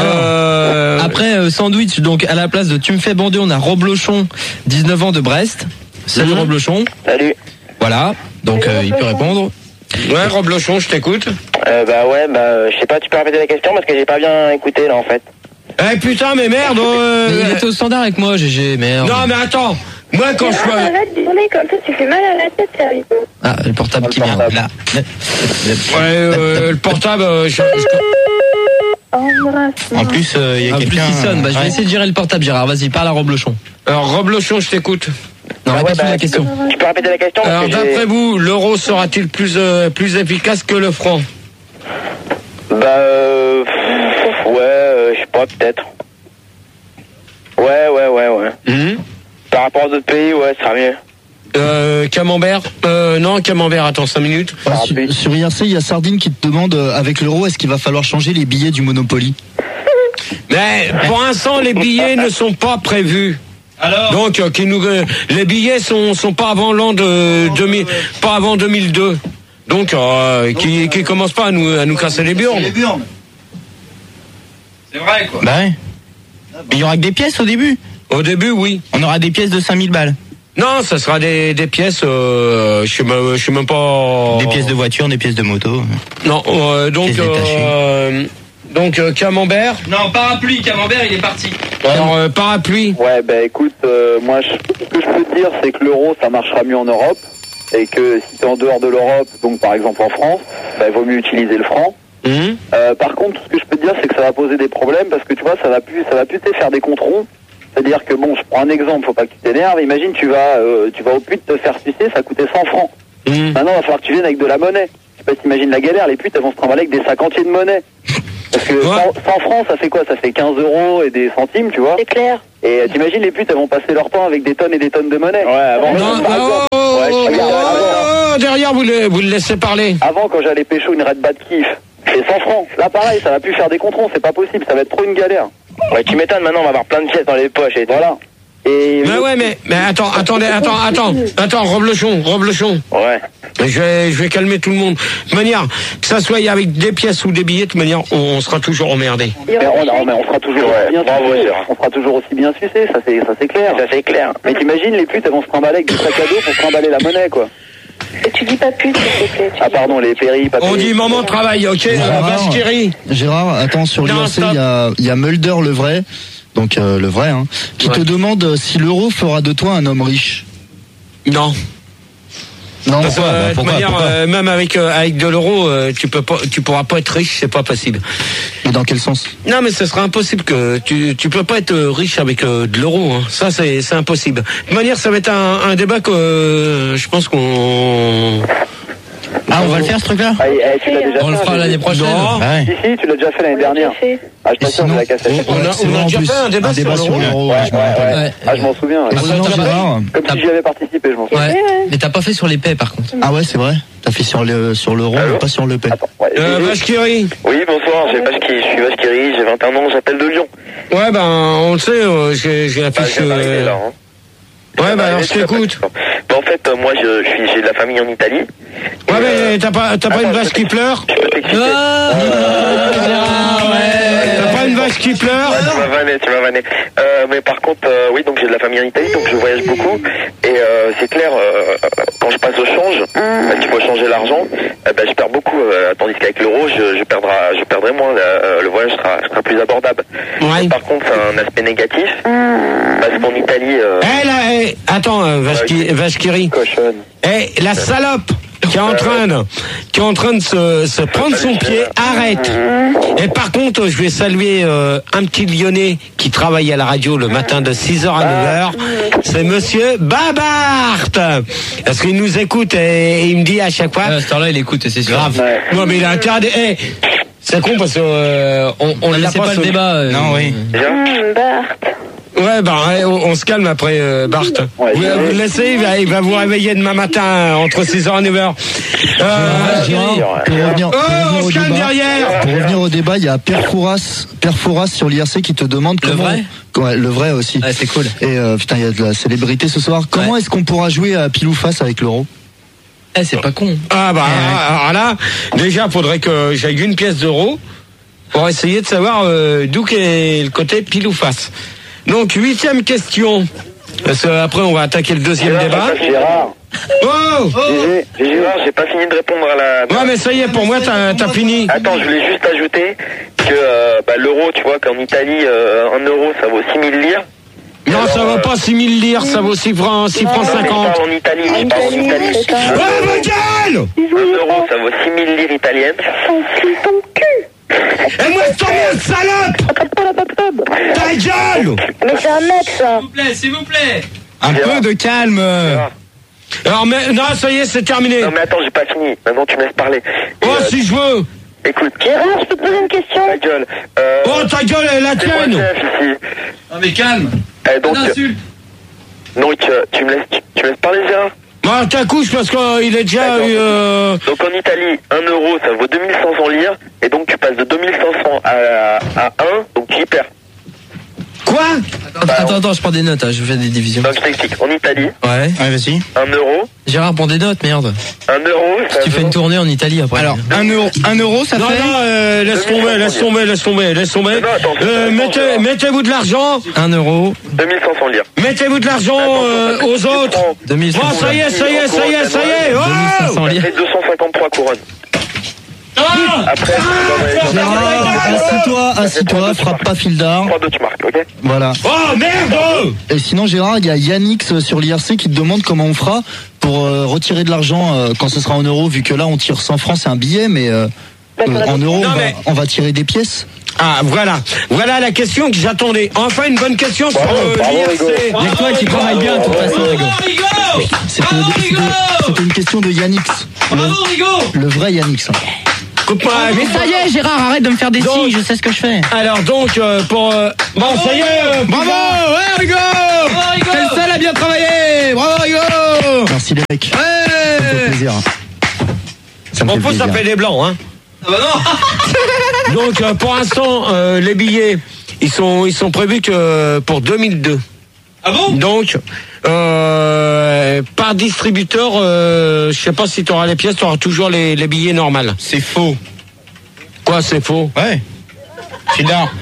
Euh, Après, euh, sandwich, donc à la place de Tu me fais bander, on a Roblochon, dix-neuf ans de Brest. Salut Mhm. Roblochon. Salut. Voilà. Donc, euh, il peut répondre. ouais, Roblochon, je t'écoute. Euh, bah ouais, bah euh, je sais pas, tu peux répéter la question parce que j'ai pas bien écouté là en fait. Eh putain, mais merde. euh, Mais il était au standard avec moi, G G, merde. Non, mais attends. Moi, quand je Ah, suis... arrête de tourner comme ça, tu fais mal à la tête, sérieux. Ah, le portable qui vient. Là. Ouais, euh, le portable, euh, je- je- Embrasse. En plus, euh, il y a En plus, quelqu'un. il sonne. Bah, je vais ouais. essayer de gérer le portable, Gérard. Vas-y, parle à Roblochon. Alors, Roblochon, je t'écoute. Non, Ah ouais, répète bah, la tu question. peux- Tu peux répéter la question parce Alors, que j'ai- d'après vous, l'euro sera-t-il plus, euh, plus efficace que le franc? Bah euh... pff, ouais, euh, je sais pas, peut-être. Ouais, ouais, ouais, ouais. Mhm. Par rapport aux autres pays, ouais, ça sera mieux. Euh, Camembert euh, Non, Camembert, attends cinq minutes. Ah, Ah, sur, oui. sur I R C, il y a Sardine qui te demande euh, avec l'euro, est-ce qu'il va falloir changer les billets du Monopoly? Mais pour l'instant, les billets ne sont pas prévus. Alors Donc, euh, qui nous, euh, les billets sont sont pas avant l'an de deux mille, pas avant deux mille deux. Donc, euh, qui qui commence pas à nous à nous casser les burnes. C'est vrai, quoi. Bah ouais. Il y aura que des pièces au début. Au début, oui. On aura des pièces de cinq mille balles. Non, ça sera des des pièces. Euh, je sais même je sais même pas. Des pièces de voiture, des pièces de moto. Non, euh, donc Pièces détachées. euh, donc euh, Camembert. Non, parapluie, Camembert, il est parti. Alors euh, parapluie. Ouais, bah écoute, euh, moi, je- ce que je peux te dire, c'est que l'euro, ça marchera mieux en Europe. Et que si t'es en dehors de l'Europe, donc par exemple en France, bah, il vaut mieux utiliser le franc. Mmh. Euh, par contre, tout ce que je peux te dire, c'est que ça va poser des problèmes parce que tu vois, ça va plus, ça va plus te faire des comptes ronds. C'est-à-dire que bon, je prends un exemple, faut pas que tu t'énerves. Imagine, tu vas, euh, tu vas au pute te faire sucer, ça coûtait cent francs. Mmh. Maintenant, il va falloir que tu viennes avec de la monnaie. Je sais pas si t'imagines la galère, les putes, elles vont se trimballer avec des sacs entiers de monnaie. Parce que Ouais. cent, cent francs, ça fait quoi? Ça fait quinze euros et des centimes, tu vois. C'est clair. Et euh, t'imagines, les putes, elles vont passer leur temps avec des tonnes et des tonnes de monnaie. Ouais, avant, Non, par oh, exemple, oh, ouais, oh, je regarde, oh, avant, oh, derrière, vous le, vous le laissez parler. avant, quand j'allais pécho une Red Bat Kiff, c'est cent francs. Là, pareil, ça va plus faire des contrôles, c'est pas possible, ça va être trop une galère. Ouais, tu m'étonnes, maintenant on va avoir plein de pièces dans les poches et tout. Voilà. Et Mais ouais, mais, mais attends, attendez, attends, attends, attends, Roblechon, Roblechon. Ouais. Je vais, je vais calmer tout le monde. De toute manière, que ça soit avec des pièces ou des billets, de toute manière, on, on sera toujours emmerdé. mais on, non, mais on sera toujours Ouais, aussi bien bravo, sucé. Gérard. On sera toujours aussi bien sucé, ça c'est, ça c'est clair. Ça c'est clair. Mais t'imagines, les putes, elles vont se trimballer avec des sacs à dos pour trimballer la monnaie, quoi. Et tu dis pas pute, s'il te plaît. tu Ah, dis- pardon, les péris, pas On péris. dit moment de travail, ok, euh, Gérard. Bachkiri. Gérard, attends, sur Non, l'I R C, stop. il y a, il y a Mulder le vrai, donc euh, le vrai, hein, qui Ouais. te demande si l'euro fera de toi un homme riche. Non. Non, Parce que, pourquoi, euh, bah, de toute pourquoi, manière, pourquoi euh, même avec euh, avec de l'euro, euh, tu peux pas, tu pourras pas être riche, c'est pas possible. Et dans quel sens? Non, mais ce sera impossible que tu tu peux pas être euh, riche avec euh, de l'euro. Hein. Ça, c'est c'est impossible. De toute manière, ça va être un, un débat que euh, je pense qu'on. Ah, on va le faire ce truc-là? Ah, eh, tu l'as déjà On le fait, fera hein, l'année j'ai- prochaine. Non. Ah ouais. Si, si, tu l'as déjà fait l'année On l'a dernière. déjà fait. Ah, je Et t'assure, sinon, c'est la cassette. On a- c'est on a vrai, en déjà plus, fait un débat sur sur l'euro. l'euro. Ouais, ouais, je me ouais, rappelle. ouais. Ouais. Ah, je m'en souviens. Et ouais. sinon, Attends, Gérard, Comme si j'y avais participé, je m'en souviens. Ouais. Mais t'as pas fait sur l'épée par contre. ah ouais, c'est vrai. T'as fait sur le sur l'euro, mais pas sur le P. Attends, ouais. Euh, j'ai- Bachkiri. Oui, bonsoir, j'ai Bachkiri, je suis Bachkiri, j'ai vingt et un ans, j'appelle de Lyon. Ouais, ben on le sait, euh, j'ai j'ai la Bah, fiche. je viens d'arriver euh, là, hein. Ouais, bah alors je Tu vas pas t'écoute. être fort. Bah, en fait, euh, moi, je, je suis, j'ai de la famille en Italie. Ouais, mais t'as pas t'as pas Attends, une je vache peux qui pleure? Je peux t'expliquer. Ah, Gérard, ouais. T'as pas une vache qui pleure? Ouais, tu m'as vanné, tu m'as vanné. Euh, mais par contre, euh, oui, donc j'ai de la famille en Italie, donc je voyage beaucoup. Et euh, c'est clair, euh, quand je passe au change, parce qu'il faut changer l'argent, euh, ben, je perds beaucoup. Euh, tandis qu'avec l'euro, je, je, perdrai, je perdrai moins. Euh, le voyage sera, sera plus abordable. Ouais. Par contre, c'est un aspect négatif. Parce qu'en Italie... Euh, Eh là, eh, attends, euh, Vachki- Vachkiri. Cochonne. Eh, la salope qui est en train de, qui est en train de se, se prendre son pied, arrête. Et par contre, je vais saluer euh, un petit Lyonnais qui travaille à la radio le matin de six heures à neuf heures. C'est monsieur Babart. Parce qu'il nous écoute et, il me dit à chaque fois. À cette heure-là, il écoute, c'est sûr. Grave. Ouais. Non, mais il a intérêt. Eh, c'est con parce que euh, on, on On l'a laissait pas pas sur- le débat. euh, Non, oui. déjà, Hum, Bart. Ouais, bah, ouais, on, on se calme après, euh, Bart. Ouais, vous, j'ai- vous le laissez, il va, il va vous réveiller demain matin euh, entre six heures et neuf heures. Euh, Gérard, pour revenir, oh, pour revenir on au se calme débat, derrière. pour revenir au débat, il y a Pierre Fouras, Pierre Fouras sur l'I R C qui te demande Le comment. vrai Ouais, le vrai aussi. Ouais, c'est cool. Et euh, putain, il y a de la célébrité ce soir. Comment Ouais. est-ce qu'on pourra jouer à pile ou face avec l'euro? Eh, c'est pas con. Ah bah, alors là, déjà, faudrait que j'aille une pièce d'euro pour essayer de savoir euh, d'où est le côté pile ou face. Donc, huitième question. Parce qu'après, on va attaquer le deuxième débat. Gérard. Oh Gégé, Gégé. Gérard, j'ai pas fini de répondre à la... Ouais, mais ça y est, pour moi, t'as t'as fini. Attends, je voulais juste ajouter que euh, bah, l'euro, tu vois, qu'en Italie, euh, un euro, ça vaut six mille lire. Non, Alors, ça vaut euh, pas six mille lire, ça vaut six francs, six francs Non, mais je cinquante. parle en Italie, je parle en Italie, Italie. c'est ça. Ouais, ma gueule! Un euro, ça vaut six mille lire italiennes. Enfile ton cul. Et moi, je t'en mets, salope! Attrape pas la babab. Ta gueule! Mais c'est un mec, ça. S'il vous plaît, s'il vous plaît. Un peu de calme. Alors, mais, non, ça y est, c'est terminé. Non mais attends, j'ai pas fini. Maintenant, tu me laisses parler. Et, Oh, euh, si je veux. Écoute, Gérard, je peux te poser une question? ta gueule. Euh, Oh, ta gueule, elle est la c'est moi tienne. chef ici. Non, mais calme. Eh, donc, Pas d'insulte. donc euh, tu me laisses, tu, tu me laisses parler, Gérard. Bah, t'accouches parce qu'il est déjà D'accord. eu, euh... Donc en Italie, un euro, ça vaut deux mille cinq cents lire. Et donc tu passes de deux mille cinq cents à, à un, donc tu y perds. Quoi? Attends, attends, attends, je prends des notes, hein, je fais des divisions. Donc je t'explique. En Italie, Ouais. Ouais, vas-y. un euro, Gérard, prends des notes, merde. un euro, ça Tu fais vaut... une tournée en Italie après. Alors, un euro, un euro, ça Non, fait. non, euh, laisse tomber, laisse tomber, laisse tomber, laisse tomber. Non, attends, Euh, attends, mettez, attends. mettez-vous de l'argent, un euro, deux mille cinq cents lire. mettez-vous de l'argent euh, aux autres. deux mille cinq Bon, cents. ça y est, ça y est, ça y est, ça y est. deux mille cinq Oh! cents Ça lire. fait deux cent cinquante-trois couronnes. Après, Gérard, assis-toi, assis-toi, frappe pas Fildar. trois deux, tu marques, ok? Voilà. Oh, merde! Et sinon, Gérard, il y a Yannix sur l'I R C qui te demande comment on fera pour euh, retirer de l'argent euh, quand ce sera en euros, vu que là, on tire cent francs, c'est un billet, mais euh, Bah, pas faire En euros, Non, on, va, mais- on va tirer des pièces. Ah, voilà. Voilà la question que j'attendais. Enfin, une bonne question sur Bravo, euh, bravo, l'I R Rigo. C. Il y a que toi qui travaille bien, de toute façon, Rigo. C'était c'était- c'était une question de Yannix. Le, le vrai Yannix. hein. Coupe-moi. Mais ça y est, Gérard, arrête de me faire des Donc- signes, je sais ce que je fais. Alors, donc, euh, pour... euh, Bon, ça y est. euh, Bravo, ouais, Rigo. T'es le seul à bien travailler. Bravo, Rigo. Merci les mecs. Ça me fait Ouais. plaisir. Ça me Bon, fait faut plaisir. ça fait des blancs, hein. Ah bah non. Donc, euh, pour l'instant, euh, les billets, ils sont, ils sont prévus que pour deux mille deux. Ah bon? Donc, euh, par distributeur, euh, je sais pas si tu auras les pièces, tu auras toujours les, les billets normaux. C'est faux. Quoi, c'est faux? Ouais. Je suis là.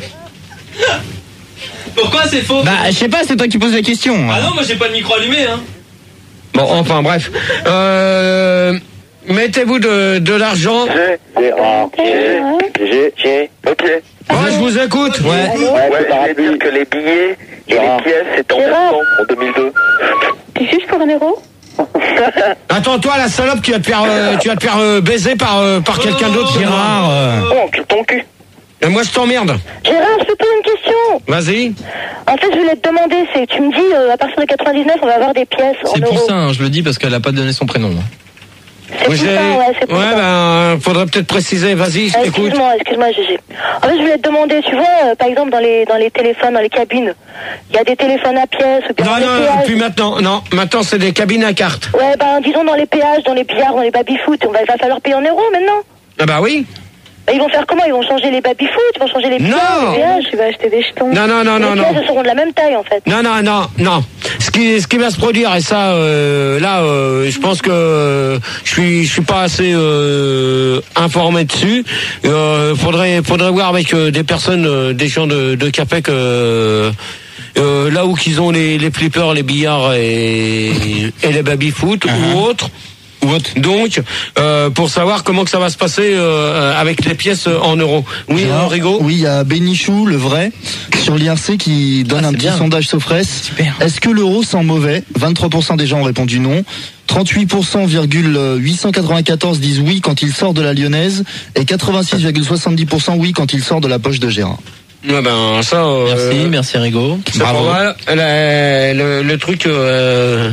Pourquoi c'est faux? Bah, je sais pas, c'est toi qui poses la question. Ah non, moi j'ai pas de micro allumé, hein. Bon, enfin, bref. Euh, mettez-vous de, de l'argent. J'ai, Gérard, j'ai, j'ai, j'ai. Ok. Moi, je vous écoute. Ouais. Ouais, Ouais, c'est je voulais dire que les billets et Gérard. les pièces, c'était en Gérard. décembre, en deux mille deux. Tu juste pour un euro? Attends, toi, la salope, tu vas te faire, euh, tu vas te faire euh, baiser par, euh, par quelqu'un d'autre. Gérard, euh, Oh, tu ton cul. Et moi, je t'emmerde. Gérard, je te pose une question. Vas-y. En fait, je voulais te demander, c'est tu me dis, euh, à partir de quatre-vingt-dix-neuf, on va avoir des pièces en C'est euros. Poussin, hein, je le dis parce qu'elle a pas donné son prénom. hein. C'est Oui, Poussin, j'ai- ouais, c'est Poussin. Ouais, ben, faudrait peut-être préciser. Vas-y, je Ah, t'écoute. excuse-moi, excuse-moi, Gégé. En fait, je voulais te demander, tu vois, euh, par exemple, dans les, dans les téléphones, dans les cabines, il y a des téléphones à pièces, ou bien Non, dans les non, péages. plus maintenant. Non, maintenant, c'est des cabines à carte. Ouais, ben, disons dans les péages, dans les billards, dans les baby-foot, on va, il va falloir payer en euros maintenant. Ah bah oui. Bah, ils vont faire comment? Ils vont changer les baby-foot, ils vont changer les billards, Non. les péages. Tu vas acheter des jetons. Non, non, non, les non, non. pièces, elles seront de la même taille, en fait. Non, non, non, non. Ce qui, ce qui va se produire, et ça, euh, là, euh, je pense que euh, je suis, je suis pas assez euh, informé dessus. Euh, faudrait, faudrait voir avec euh, des personnes, euh, des gens de, de Capec, euh, euh, là où qu'ils ont les, les flippers, les billards et, et les baby-foot ou autres. Ou autre. Donc, euh, pour savoir comment que ça va se passer euh, avec les pièces en euros. Oui, Gérard, euh, Rigaud. Oui, il y a Bénichou, le vrai, sur l'I R C qui donne Ah, un c'est petit bien. sondage Sofres. Super. Est-ce que l'euro sent mauvais? vingt-trois pour cent des gens ont répondu non. trente-huit pour cent virgule huit cent quatre-vingt-quatorze disent oui quand il sort de la lyonnaise et quatre-vingt-six virgule soixante-dix pour cent oui quand il sort de la poche de Gérard. Ouais, ben ça. euh, Merci, merci Rigo. C'est pas mal. Le, le, le truc, euh,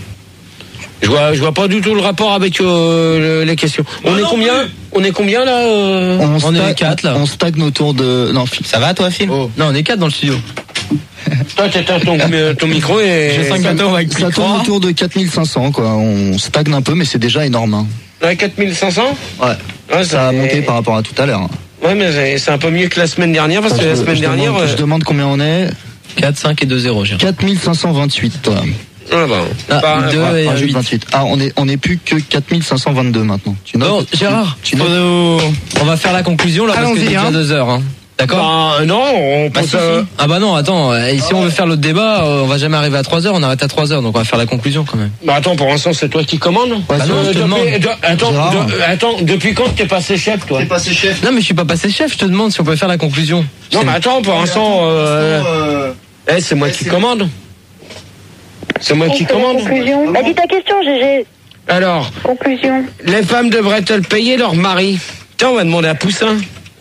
je vois, je vois pas du tout le rapport avec euh, le- les questions. On est combien On est combien là euh On est stagne- quatre, là. On stagne autour de. Non, fi- ça va toi, Phil? Oh. Non, on est quatre dans le studio. Toi, t'éteins ton, euh, ton micro et. J'ai cinq bateaux avec ça micro. tourne autour de quatre mille cinq cents quoi. On stagne un peu mais c'est déjà énorme. Hein. Ouais, quatre mille cinq cents. Ouais. Ouais, Ça a c'est- monté par rapport à tout à l'heure. hein. Ouais, mais c'est- c'est un peu mieux que la semaine dernière parce que la Je- semaine je dernière. demande, je euh, demande combien on est. quatre, cinq et deux zéro, Gérard. quatre mille cinq cent vingt-huit. Toi. Ah, bah, Ah, pas- deux pas- et Enfin, un juste huit. vingt-huit. Ah, on est on est plus que quatre mille cinq cent vingt-deux maintenant. Tu notes Bon, Gérard, tu faut notes nous- on va faire la conclusion là parce que Allons-y, c'est déjà hein. deux heures. Hein. D'accord. Bah, non, on Bah, peut. si, si. Ah bah non, attends, euh, et si on veut faire l'autre débat, euh, on va jamais arriver à trois heures, on arrête à trois heures, donc on va faire la conclusion quand même. Bah attends, pour l'instant, c'est toi qui commandes. Ouais, Bah non, je te depuis- demande. de- attends, Gérard. de- attends, depuis quand t'es passé chef, toi passé chef. Non mais je suis pas passé chef, je te demande si on peut faire la conclusion. Non, C'est- mais attends, pour l'instant, euh, eh, c'est moi qui commande. C'est moi qui On fait la commande. conclusion. Bah, dis ta question, Gégé. Alors, Conclusion. les femmes devraient-elles payer leur mari? Tiens, on va demander à Poussin.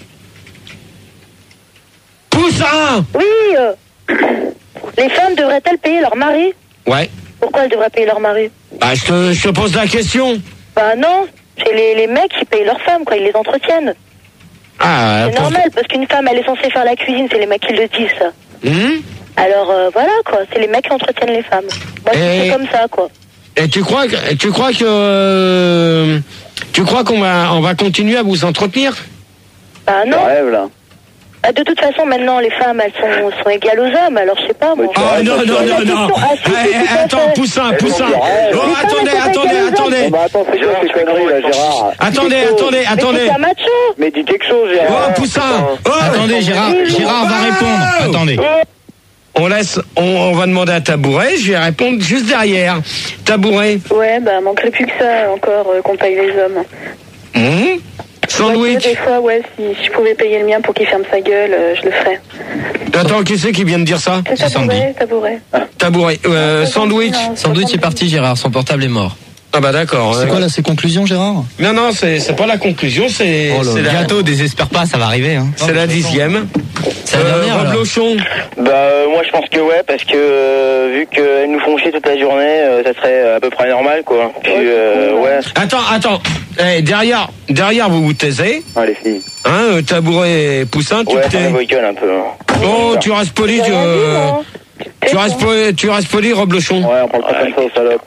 Poussin! Oui, euh, les femmes devraient-elles payer leur mari? Ouais. Pourquoi elles devraient payer leur mari? Bah, je te, je te pose la question. Bah non, c'est les, les mecs qui payent leurs femmes, quoi, ils les entretiennent. Ah, C'est pour- normal, parce qu'une femme, elle est censée faire la cuisine, c'est les mecs qui le disent, ça. Hmm? Alors, euh, voilà, quoi, c'est les mecs qui entretiennent les femmes. Moi, Et- c'est comme ça, quoi. Et tu crois que, tu crois que, euh, tu crois qu'on va, on va continuer à vous entretenir? Bah Tu non. rêves, là. Bah, de toute façon, maintenant, les femmes, elles sont, sont égales aux hommes, alors je sais pas, moi. Mais tu Oh rêves, non, tu non, rêves. non, non. Ah, si, si, Eh, tout à attends, fait. Poussin, Poussin. tu rêves. Oh, Mais attendez, ça, mais ça attendez, fait attendez. Oh, bah attends, c'est quoi ces conneries, là, Gérard? Attendez, Dis quelque chose. attendez, Mais attendez. c'est un macho. Mais dis quelque chose, Gérard. Oh, Poussin. Oh, Attendez, Gérard, Gérard va répondre. Attendez. On laisse, on, on va demander à Tabouret, je vais répondre juste derrière. Tabouret. Ouais, bah manquerait plus que ça encore euh, qu'on paye les hommes. Mmh. Ouais, Sandwich. des fois, ouais, si, si je pouvais payer le mien pour qu'il ferme sa gueule, euh, je le ferais. Attends, qui c'est qui vient de dire ça? C'est tabouret, tabouret. Tabouret. Euh, sandwich. Non, Sandwich est parti Gérard, son portable est mort. Ah bah d'accord. C'est ouais. quoi là, ces conclusions, Gérard? Non, non, c'est, c'est pas la conclusion, c'est, Oh là c'est là. la, Bientôt, désespère pas, ça va arriver. Hein. c'est la dixième. C'est la Euh, dernière, Rob là. Lochon. Bah euh, moi je pense que ouais, parce que euh, vu qu'elles nous font chier toute la journée, euh, ça serait à peu près normal quoi. Puis euh, ouais. Attends, attends. Eh, derrière, derrière, vous vous taisez. Ah les filles. Hein, euh, tabouret et poussin, tu Ouais, te ça tais. me gueule un peu. hein. Oh, tu restes poli, J'ai tu, rien dit, euh, moi. tu restes poli, tu restes poli, Rob Lochon. Ouais, on parle pas comme ça aux salopes.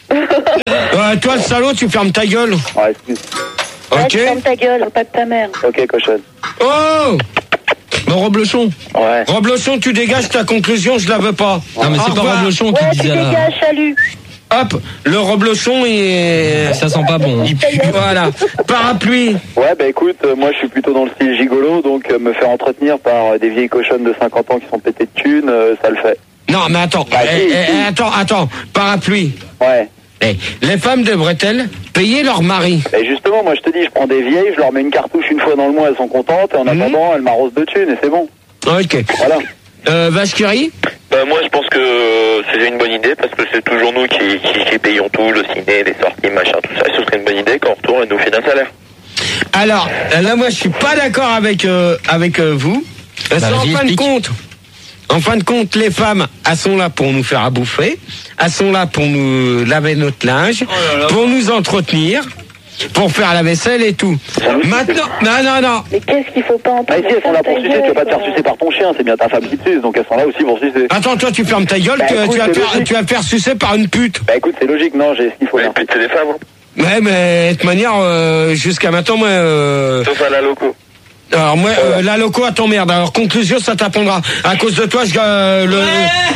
Euh, toi, le salaud, tu fermes ta gueule. Ouais, excuse. Ouais, Ok. tu fermes ta gueule, pas de ta mère. Ok, cochonne. Oh, Bon, Rob Lochon. Ouais. Rob Lochon, tu dégages ta conclusion, je la veux pas. Non, mais Au c'est pas revoir. Rob Lochon Ouais, qui tu disait là. dégages, salut. Hop, le Rob Lochon, il est... Ça sent pas bon. hein. Voilà. Parapluie. Ouais, bah écoute, euh, moi je suis plutôt dans le style gigolo, donc euh, me faire entretenir par euh, des vieilles cochonnes de cinquante ans qui sont pétées de thunes, euh, ça le fait. Non, mais attends. Bah, Eh, si, eh, si. attends, attends. Parapluie. Ouais. Eh, les femmes devraient-elles payer leur mari? Et justement, moi je te dis, je prends des vieilles, je leur mets une cartouche une fois dans le mois, elles sont contentes, et en Mhm. attendant, elles m'arrosent de thunes, et c'est bon. Ok. Voilà. Euh, Vache qui rit? Bah moi je pense que euh, c'est une bonne idée parce que c'est toujours nous qui, qui, qui payons tout, le ciné, les sorties, machin, tout ça. Et ce serait une bonne idée qu'en retour elle nous file un salaire. Alors, là, moi, je suis pas d'accord avec euh, avec euh, vous. Parce Bah, qu'en vas-y, fin de explique. compte, en fin de compte, les femmes, elles sont là pour nous faire à bouffer, elles sont là pour nous laver notre linge, pour nous entretenir, pour faire la vaisselle et tout. Maintenant, non, non, non. Mais qu'est-ce qu'il faut pas Ah, entendre? ici, elles sont là pour sucer, tu vas pas te faire sucer par ton chien, c'est bien ta femme qui te suce, donc elles sont là aussi pour sucer. Attends, toi, tu fermes ta gueule, Bah, tu, écoute, tu vas c'est faire, logique. tu vas faire sucer par une pute. Bah écoute, c'est logique, non, j'ai ce qu'il faut. Mais là. puis c'est des femmes, hein. Ouais, mais de toute manière, euh, jusqu'à maintenant, moi, euh, Sauf à la loco. alors moi, euh, la loco, elle t'emmerde. Alors conclusion, ça t'apprendra. À cause de toi, je euh, le.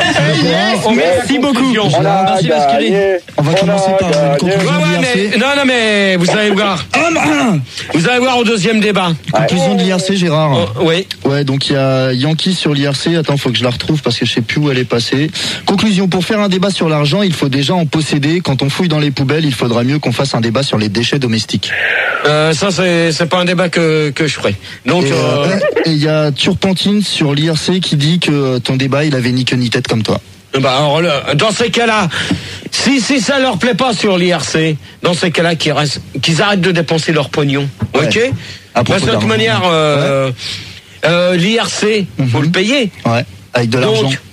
On met la Merci beaucoup. conclusion. On a Merci, Vasqueri. gagné. On va a commencer par une gagné. Ouais, conclusion ouais, de l'I R C. mais, non, non, mais vous allez voir. Vous allez voir au deuxième débat. Conclusion de l'I R C, Gérard. Oh, oui. Ouais, donc il y a Yankee sur l'I R C. Attends, faut que je la retrouve parce que je sais plus où elle est passée. Conclusion, pour faire un débat sur l'argent, il faut déjà en posséder. Quand on fouille dans les poubelles, il faudra mieux qu'on fasse un débat sur les déchets domestiques. Euh, ça, c'est, c'est pas un débat que, que je ferai. Donc, Et euh, euh, et il y a Turpentine sur l'I R C qui dit que ton débat, il avait ni queue ni tête comme toi. bah, alors, le- dans ces cas-là, si, si ça leur plaît pas sur l'I R C, dans ces cas-là, qu'ils restent, qu'ils arrêtent de dépenser leur pognon. Ouais. Ok? À propos Parce que de toute d'argent. manière, euh, euh, l'I R C, faut Mhm. le payer. Ouais, avec de l'argent. Donc,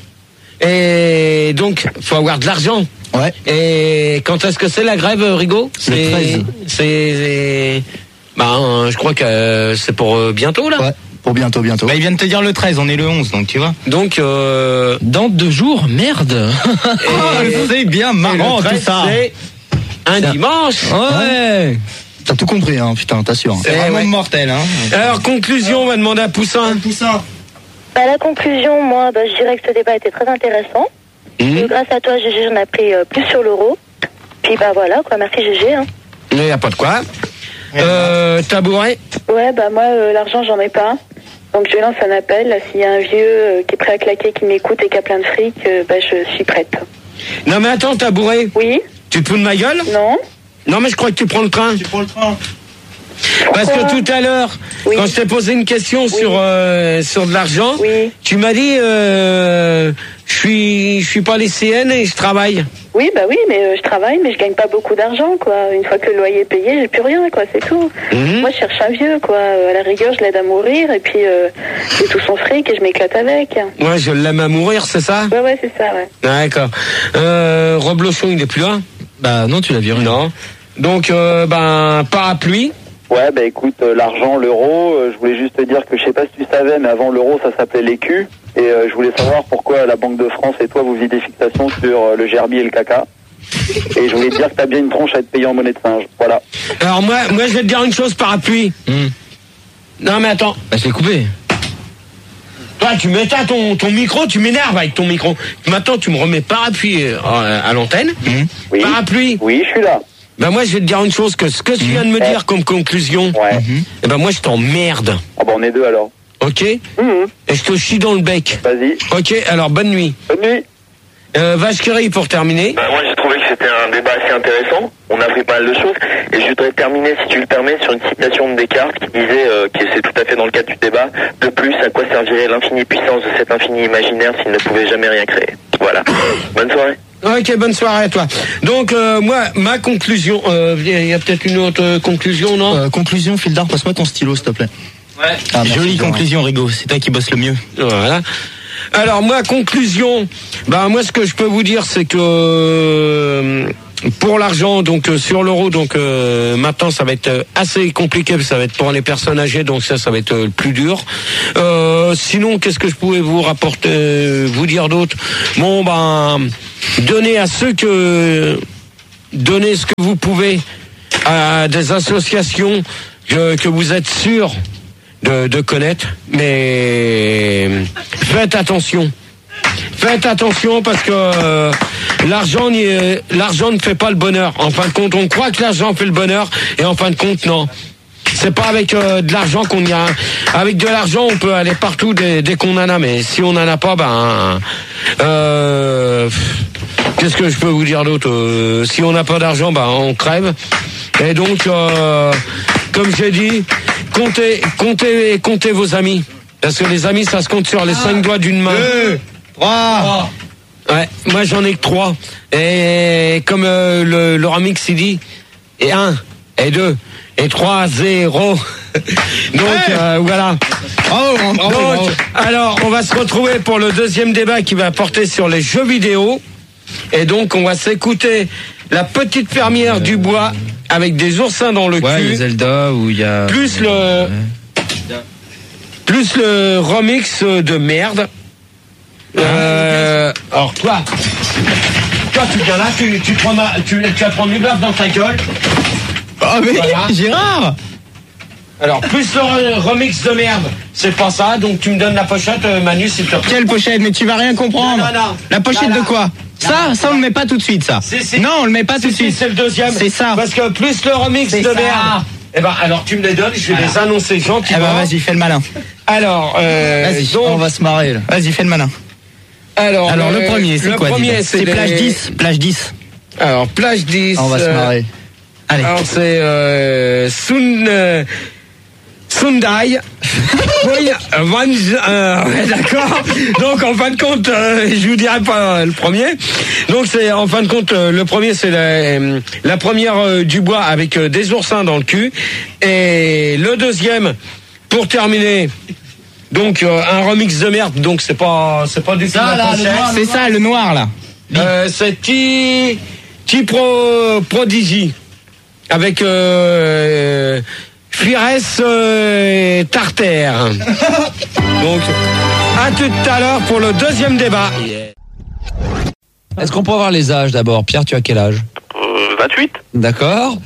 et donc, faut avoir de l'argent. Ouais. Et quand est-ce que c'est la grève, Rigaud? C'est, treize. c'est, c'est- bah, euh, je crois que euh, c'est pour euh, bientôt, là. Ouais, pour bientôt, bientôt. Bah, il vient de te dire le treize, on est le onze, donc tu vois. Donc, euh, Dans deux jours, merde. C'est bien et marrant le tout treize, ça. c'est un dimanche. Ouais. T'as tout compris, hein, putain, t'assures. C'est Eh vraiment ouais. mortel, hein. Alors, conclusion, on va demander à Poussin. Bah, la conclusion, moi, bah, je dirais que ce débat était très intéressant. Mhm. Et grâce à toi, G G, j'en ai appris euh, plus sur l'euro. Puis bah voilà, quoi. Merci G G. Hein. Il n'y a pas de quoi. Euh, tabouret. Ouais, bah moi, euh, l'argent, j'en ai pas. Donc je lance un appel. Là, s'il y a un vieux euh, qui est prêt à claquer, qui m'écoute et qui a plein de fric, euh, bah je suis prête. Non, mais attends, tabouret. Oui? Tu te fous de ma gueule? Non? Non, mais je crois que tu prends le train. Tu prends le train. Parce que tout à l'heure, Oui. quand je t'ai posé une question sur euh, sur de l'argent, Oui. tu m'as dit euh, je suis je suis pas lycéenne et je travaille. Oui, bah oui, mais euh, je travaille, mais je gagne pas beaucoup d'argent, quoi. Une fois que le loyer est payé, j'ai plus rien, quoi, c'est tout. Mhm. Moi, je cherche un vieux, quoi. Euh, À la rigueur, je l'aide à mourir, et puis euh, j'ai tout son fric et je m'éclate avec. Ouais, je l'aime à mourir, c'est ça? Ouais, ouais, c'est ça, ouais. D'accord. Euh, Rob Lochon, il est plus là? Bah non, tu l'as viré. Non. Donc euh, ben parapluie. Ouais, bah écoute, euh, l'argent, l'euro, euh, je voulais juste te dire que je sais pas si tu savais, mais avant l'euro, ça s'appelait l'écu. Et euh, je voulais savoir pourquoi la Banque de France et toi, vous faisiez des fixations sur euh, le gerbier et le caca. Et je voulais te dire que t'as bien une tronche à être payé en monnaie de singe. Voilà. Alors moi, moi je vais te dire une chose, parapluie. Hmm. Non mais attends. Bah je l'ai coupé. Toi, tu m'éteins ton, ton micro, tu m'énerves avec ton micro. Maintenant, tu me remets parapluie euh, à l'antenne. Oui. Parapluie. Oui, je suis là. Ben moi, je vais te dire une chose, que ce que tu viens de me dire comme conclusion, Ouais. eh ben moi, je t'emmerde. Ah bah on est deux alors. Ok? Mhm. Et je te chie dans le bec. Vas-y. Ok, alors bonne nuit. Bonne nuit. Euh, Vache qui rit pour terminer. Bah, moi j'ai trouvé que c'était un débat assez intéressant. On a appris pas mal de choses. Et je voudrais terminer, si tu le permets, sur une citation de Descartes qui disait, euh, que c'est tout à fait dans le cadre du débat, de plus, à quoi servirait l'infinie puissance de cet infini imaginaire s'il ne pouvait jamais rien créer. Voilà. Bonne soirée. Ok. ok, bonne soirée à toi. Donc, euh, moi, ma conclusion, il euh, y a peut-être une autre euh, conclusion, non euh, Conclusion, Fildar, passe-moi ton stylo, s'il te plaît. Ouais. Ah, merci, Jolie Jean, conclusion, Rigo. C'est toi qui bosses le mieux. Voilà. Alors, moi, conclusion, bah, moi, ce que je peux vous dire, c'est que euh, pour l'argent, donc euh, sur l'euro, donc euh, maintenant, ça va être euh, assez compliqué, ça va être pour les personnes âgées, donc ça, ça va être euh, le plus dur. Euh, sinon, qu'est-ce que je pouvais vous rapporter, euh, vous dire d'autre? Bon, ben, donnez à ceux que, donnez ce que vous pouvez à des associations que, que vous êtes sûrs de, de connaître, mais faites attention. Faites attention parce que euh, l'argent, n'y- l'argent ne fait pas le bonheur. En fin de compte, on croit que l'argent fait le bonheur et en fin de compte, non. C'est pas avec euh, de l'argent qu'on y a. Avec de l'argent, on peut aller partout dès, dès qu'on en a, mais si on en a pas, ben, euh, qu'est-ce que je peux vous dire d'autre? Euh, Si on n'a pas d'argent, ben, on crève. Et donc, euh, comme j'ai dit, comptez, comptez, comptez vos amis. Parce que les amis, ça se compte sur les cinq doigts d'une main. Deux, trois. Ouais, moi j'en ai que trois. Et comme euh, le, le remix il dit, et un, et deux, et trois, zéro. Donc euh, voilà. Bravo, bravo, Donc, bravo. alors on va se retrouver pour le deuxième débat qui va porter sur les jeux vidéo. Et donc on va s'écouter La Petite Fermière du Bois avec des oursins dans le Ouais, cul. les Zelda où il y a. Plus le Ouais. plus le remix de merde. Euh, alors toi, toi tu viens là, tu, tu, prends ma, tu, tu vas prendre une baffe dans ta gueule. Oh, mais Voilà. Gérard. Alors plus le re- remix de merde, c'est pas ça, donc tu me donnes la pochette, euh, Manu, s'il te plaît. Quelle pochette? Mais tu vas rien comprendre. Non, non, non. La pochette Là, là. de quoi? Ça, ça on le met pas tout de suite, ça. Si, si. Non, on le met pas tout Si, de si, suite. c'est le deuxième. C'est ça. Parce que plus le remix C'est de ça. merde. Eh ben alors tu me les donnes, je vais les annoncer Eh gentiment. ben vas-y, fais le malin. Alors, euh, Vas-y, donc, on va se marrer, là. Vas-y, fais le malin. alors, Alors euh, le premier, c'est le quoi? dis premier, donc c'est C'est les- plage dix. Plage dix. Alors plage dix. On va se euh, marrer. Allez. Alors c'est euh, Sun, euh, Sundai. Oui, euh, Van- euh, ouais, d'accord. Donc en fin de compte, euh, je vous dirai pas euh, le premier. Donc c'est en fin de compte euh, le premier, c'est la, euh, la première euh, du bois avec euh, des oursins dans le cul. Et le deuxième, pour terminer. Donc euh, un remix de merde. Donc c'est pas c'est pas du tout la pochette. C'est ça, le noir, là. Euh, c'est T T-Pro Prodigy avec euh, Fires euh, Tartare. Donc à tout à l'heure pour le deuxième débat. Est-ce qu'on peut avoir les âges d'abord? Pierre, tu as quel âge? Euh, vingt-huit. D'accord.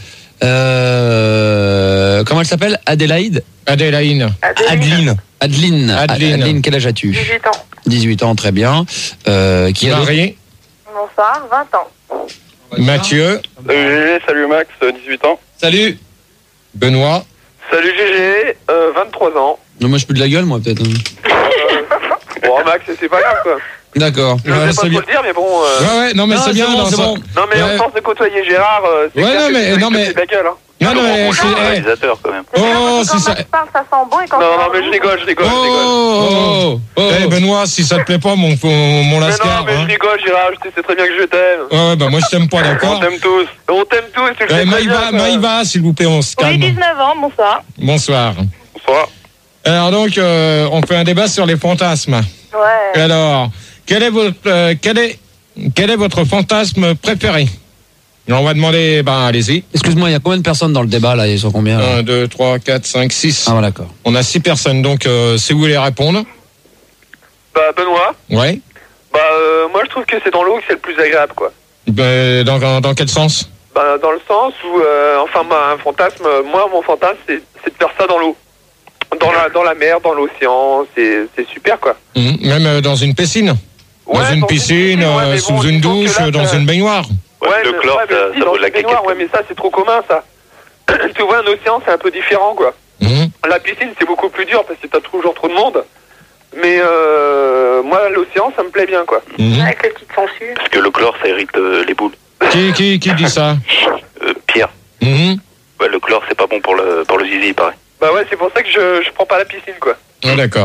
Euh, comment elle s'appelle? Adélaïde? Adélaïne. Adeline. Adeline. Adeline. Adeline, quel âge as-tu? dix-huit ans. dix-huit ans, très bien. Euh, qui a d'autre? Marie. Bonsoir, vingt ans. Mathieu. Euh, salut Max, dix-huit ans. Salut. Benoît. Salut Gégé, euh, vingt-trois ans. Non, moi je peux de la gueule, moi peut-être. Bon Max, c'est pas grave quoi. D'accord. Je Ouais, sais pas c'est trop bien. le dire, mais bon. Euh... Ouais, ouais, non, mais Non, c'est c'est bien bon, dans c'est ça. bon. Non mais Ouais. en sens de côtoyer Gérard, euh, c'est Ouais, clair non, que mais- tu non, mais- c'est de la gueule. Hein. Non, non, mais c'est- eh, Réalisateur quand même. Oh, si ça. Parle, ça sent bon et quand Non, non, mais je rigole, je rigole, je rigole. Oh, oh, oh. Eh, Benoît, si ça te plaît pas, mon, mon, mon Mais non, lascar. mais hein. je rigole, Gérard, je sais très bien que je t'aime. Ouais, bah moi je t'aime pas, On d'accord. t'aime tous. On t'aime tous, tu le Eh, sais très Maïva, bien. quoi. Maïva, s'il vous plaît, on se Oui, calme. dix-neuf ans, bonsoir. Bonsoir. Bonsoir. Alors donc, euh, on fait un débat sur les fantasmes. Ouais. Alors, quel est votre, euh, quel est, quel est votre fantasme préféré? On va demander, ben allez-y. Excuse-moi, il y a combien de personnes dans le débat là? Ils sont combien là? un, deux, trois, quatre, cinq, six. Ah, voilà, d'accord. On a six personnes, donc euh, si vous voulez répondre. Bah, Benoît, Ouais. bah, euh, moi je trouve que c'est dans l'eau que c'est le plus agréable, quoi. Ben, dans, dans, dans quel sens? Bah, dans le sens où, euh, enfin, ma- un fantasme, euh, moi, mon fantasme, c'est c'est de faire ça dans l'eau. Dans la, dans la mer, dans l'océan, c'est c'est super, quoi. Mhm. Même euh, dans une piscine? Dans Ouais, une piscine, ouais, euh, mais sous bon, une disons que douche, là, dans ça- une baignoire? Ouais, le mais- chlore, ouais, mais ça, si, ça dans vaut une la baignoire, caquette. ouais, mais ça, c'est trop commun, ça. Tu vois, un océan, c'est un peu différent, quoi. Mhm. La piscine, c'est beaucoup plus dur parce que t'as toujours trop de monde. Mais euh, moi, l'océan, ça me plaît bien, quoi. Mhm. Avec les petites sangsues. Parce que le chlore, ça irrite euh, les boules. Qui, qui, qui dit ça? Euh, Pierre, Mhm. ouais, le chlore, c'est pas bon pour le, pour le zizi, il paraît. Bah ouais, c'est pour ça que je, je prends pas la piscine, quoi. Ah, d'accord.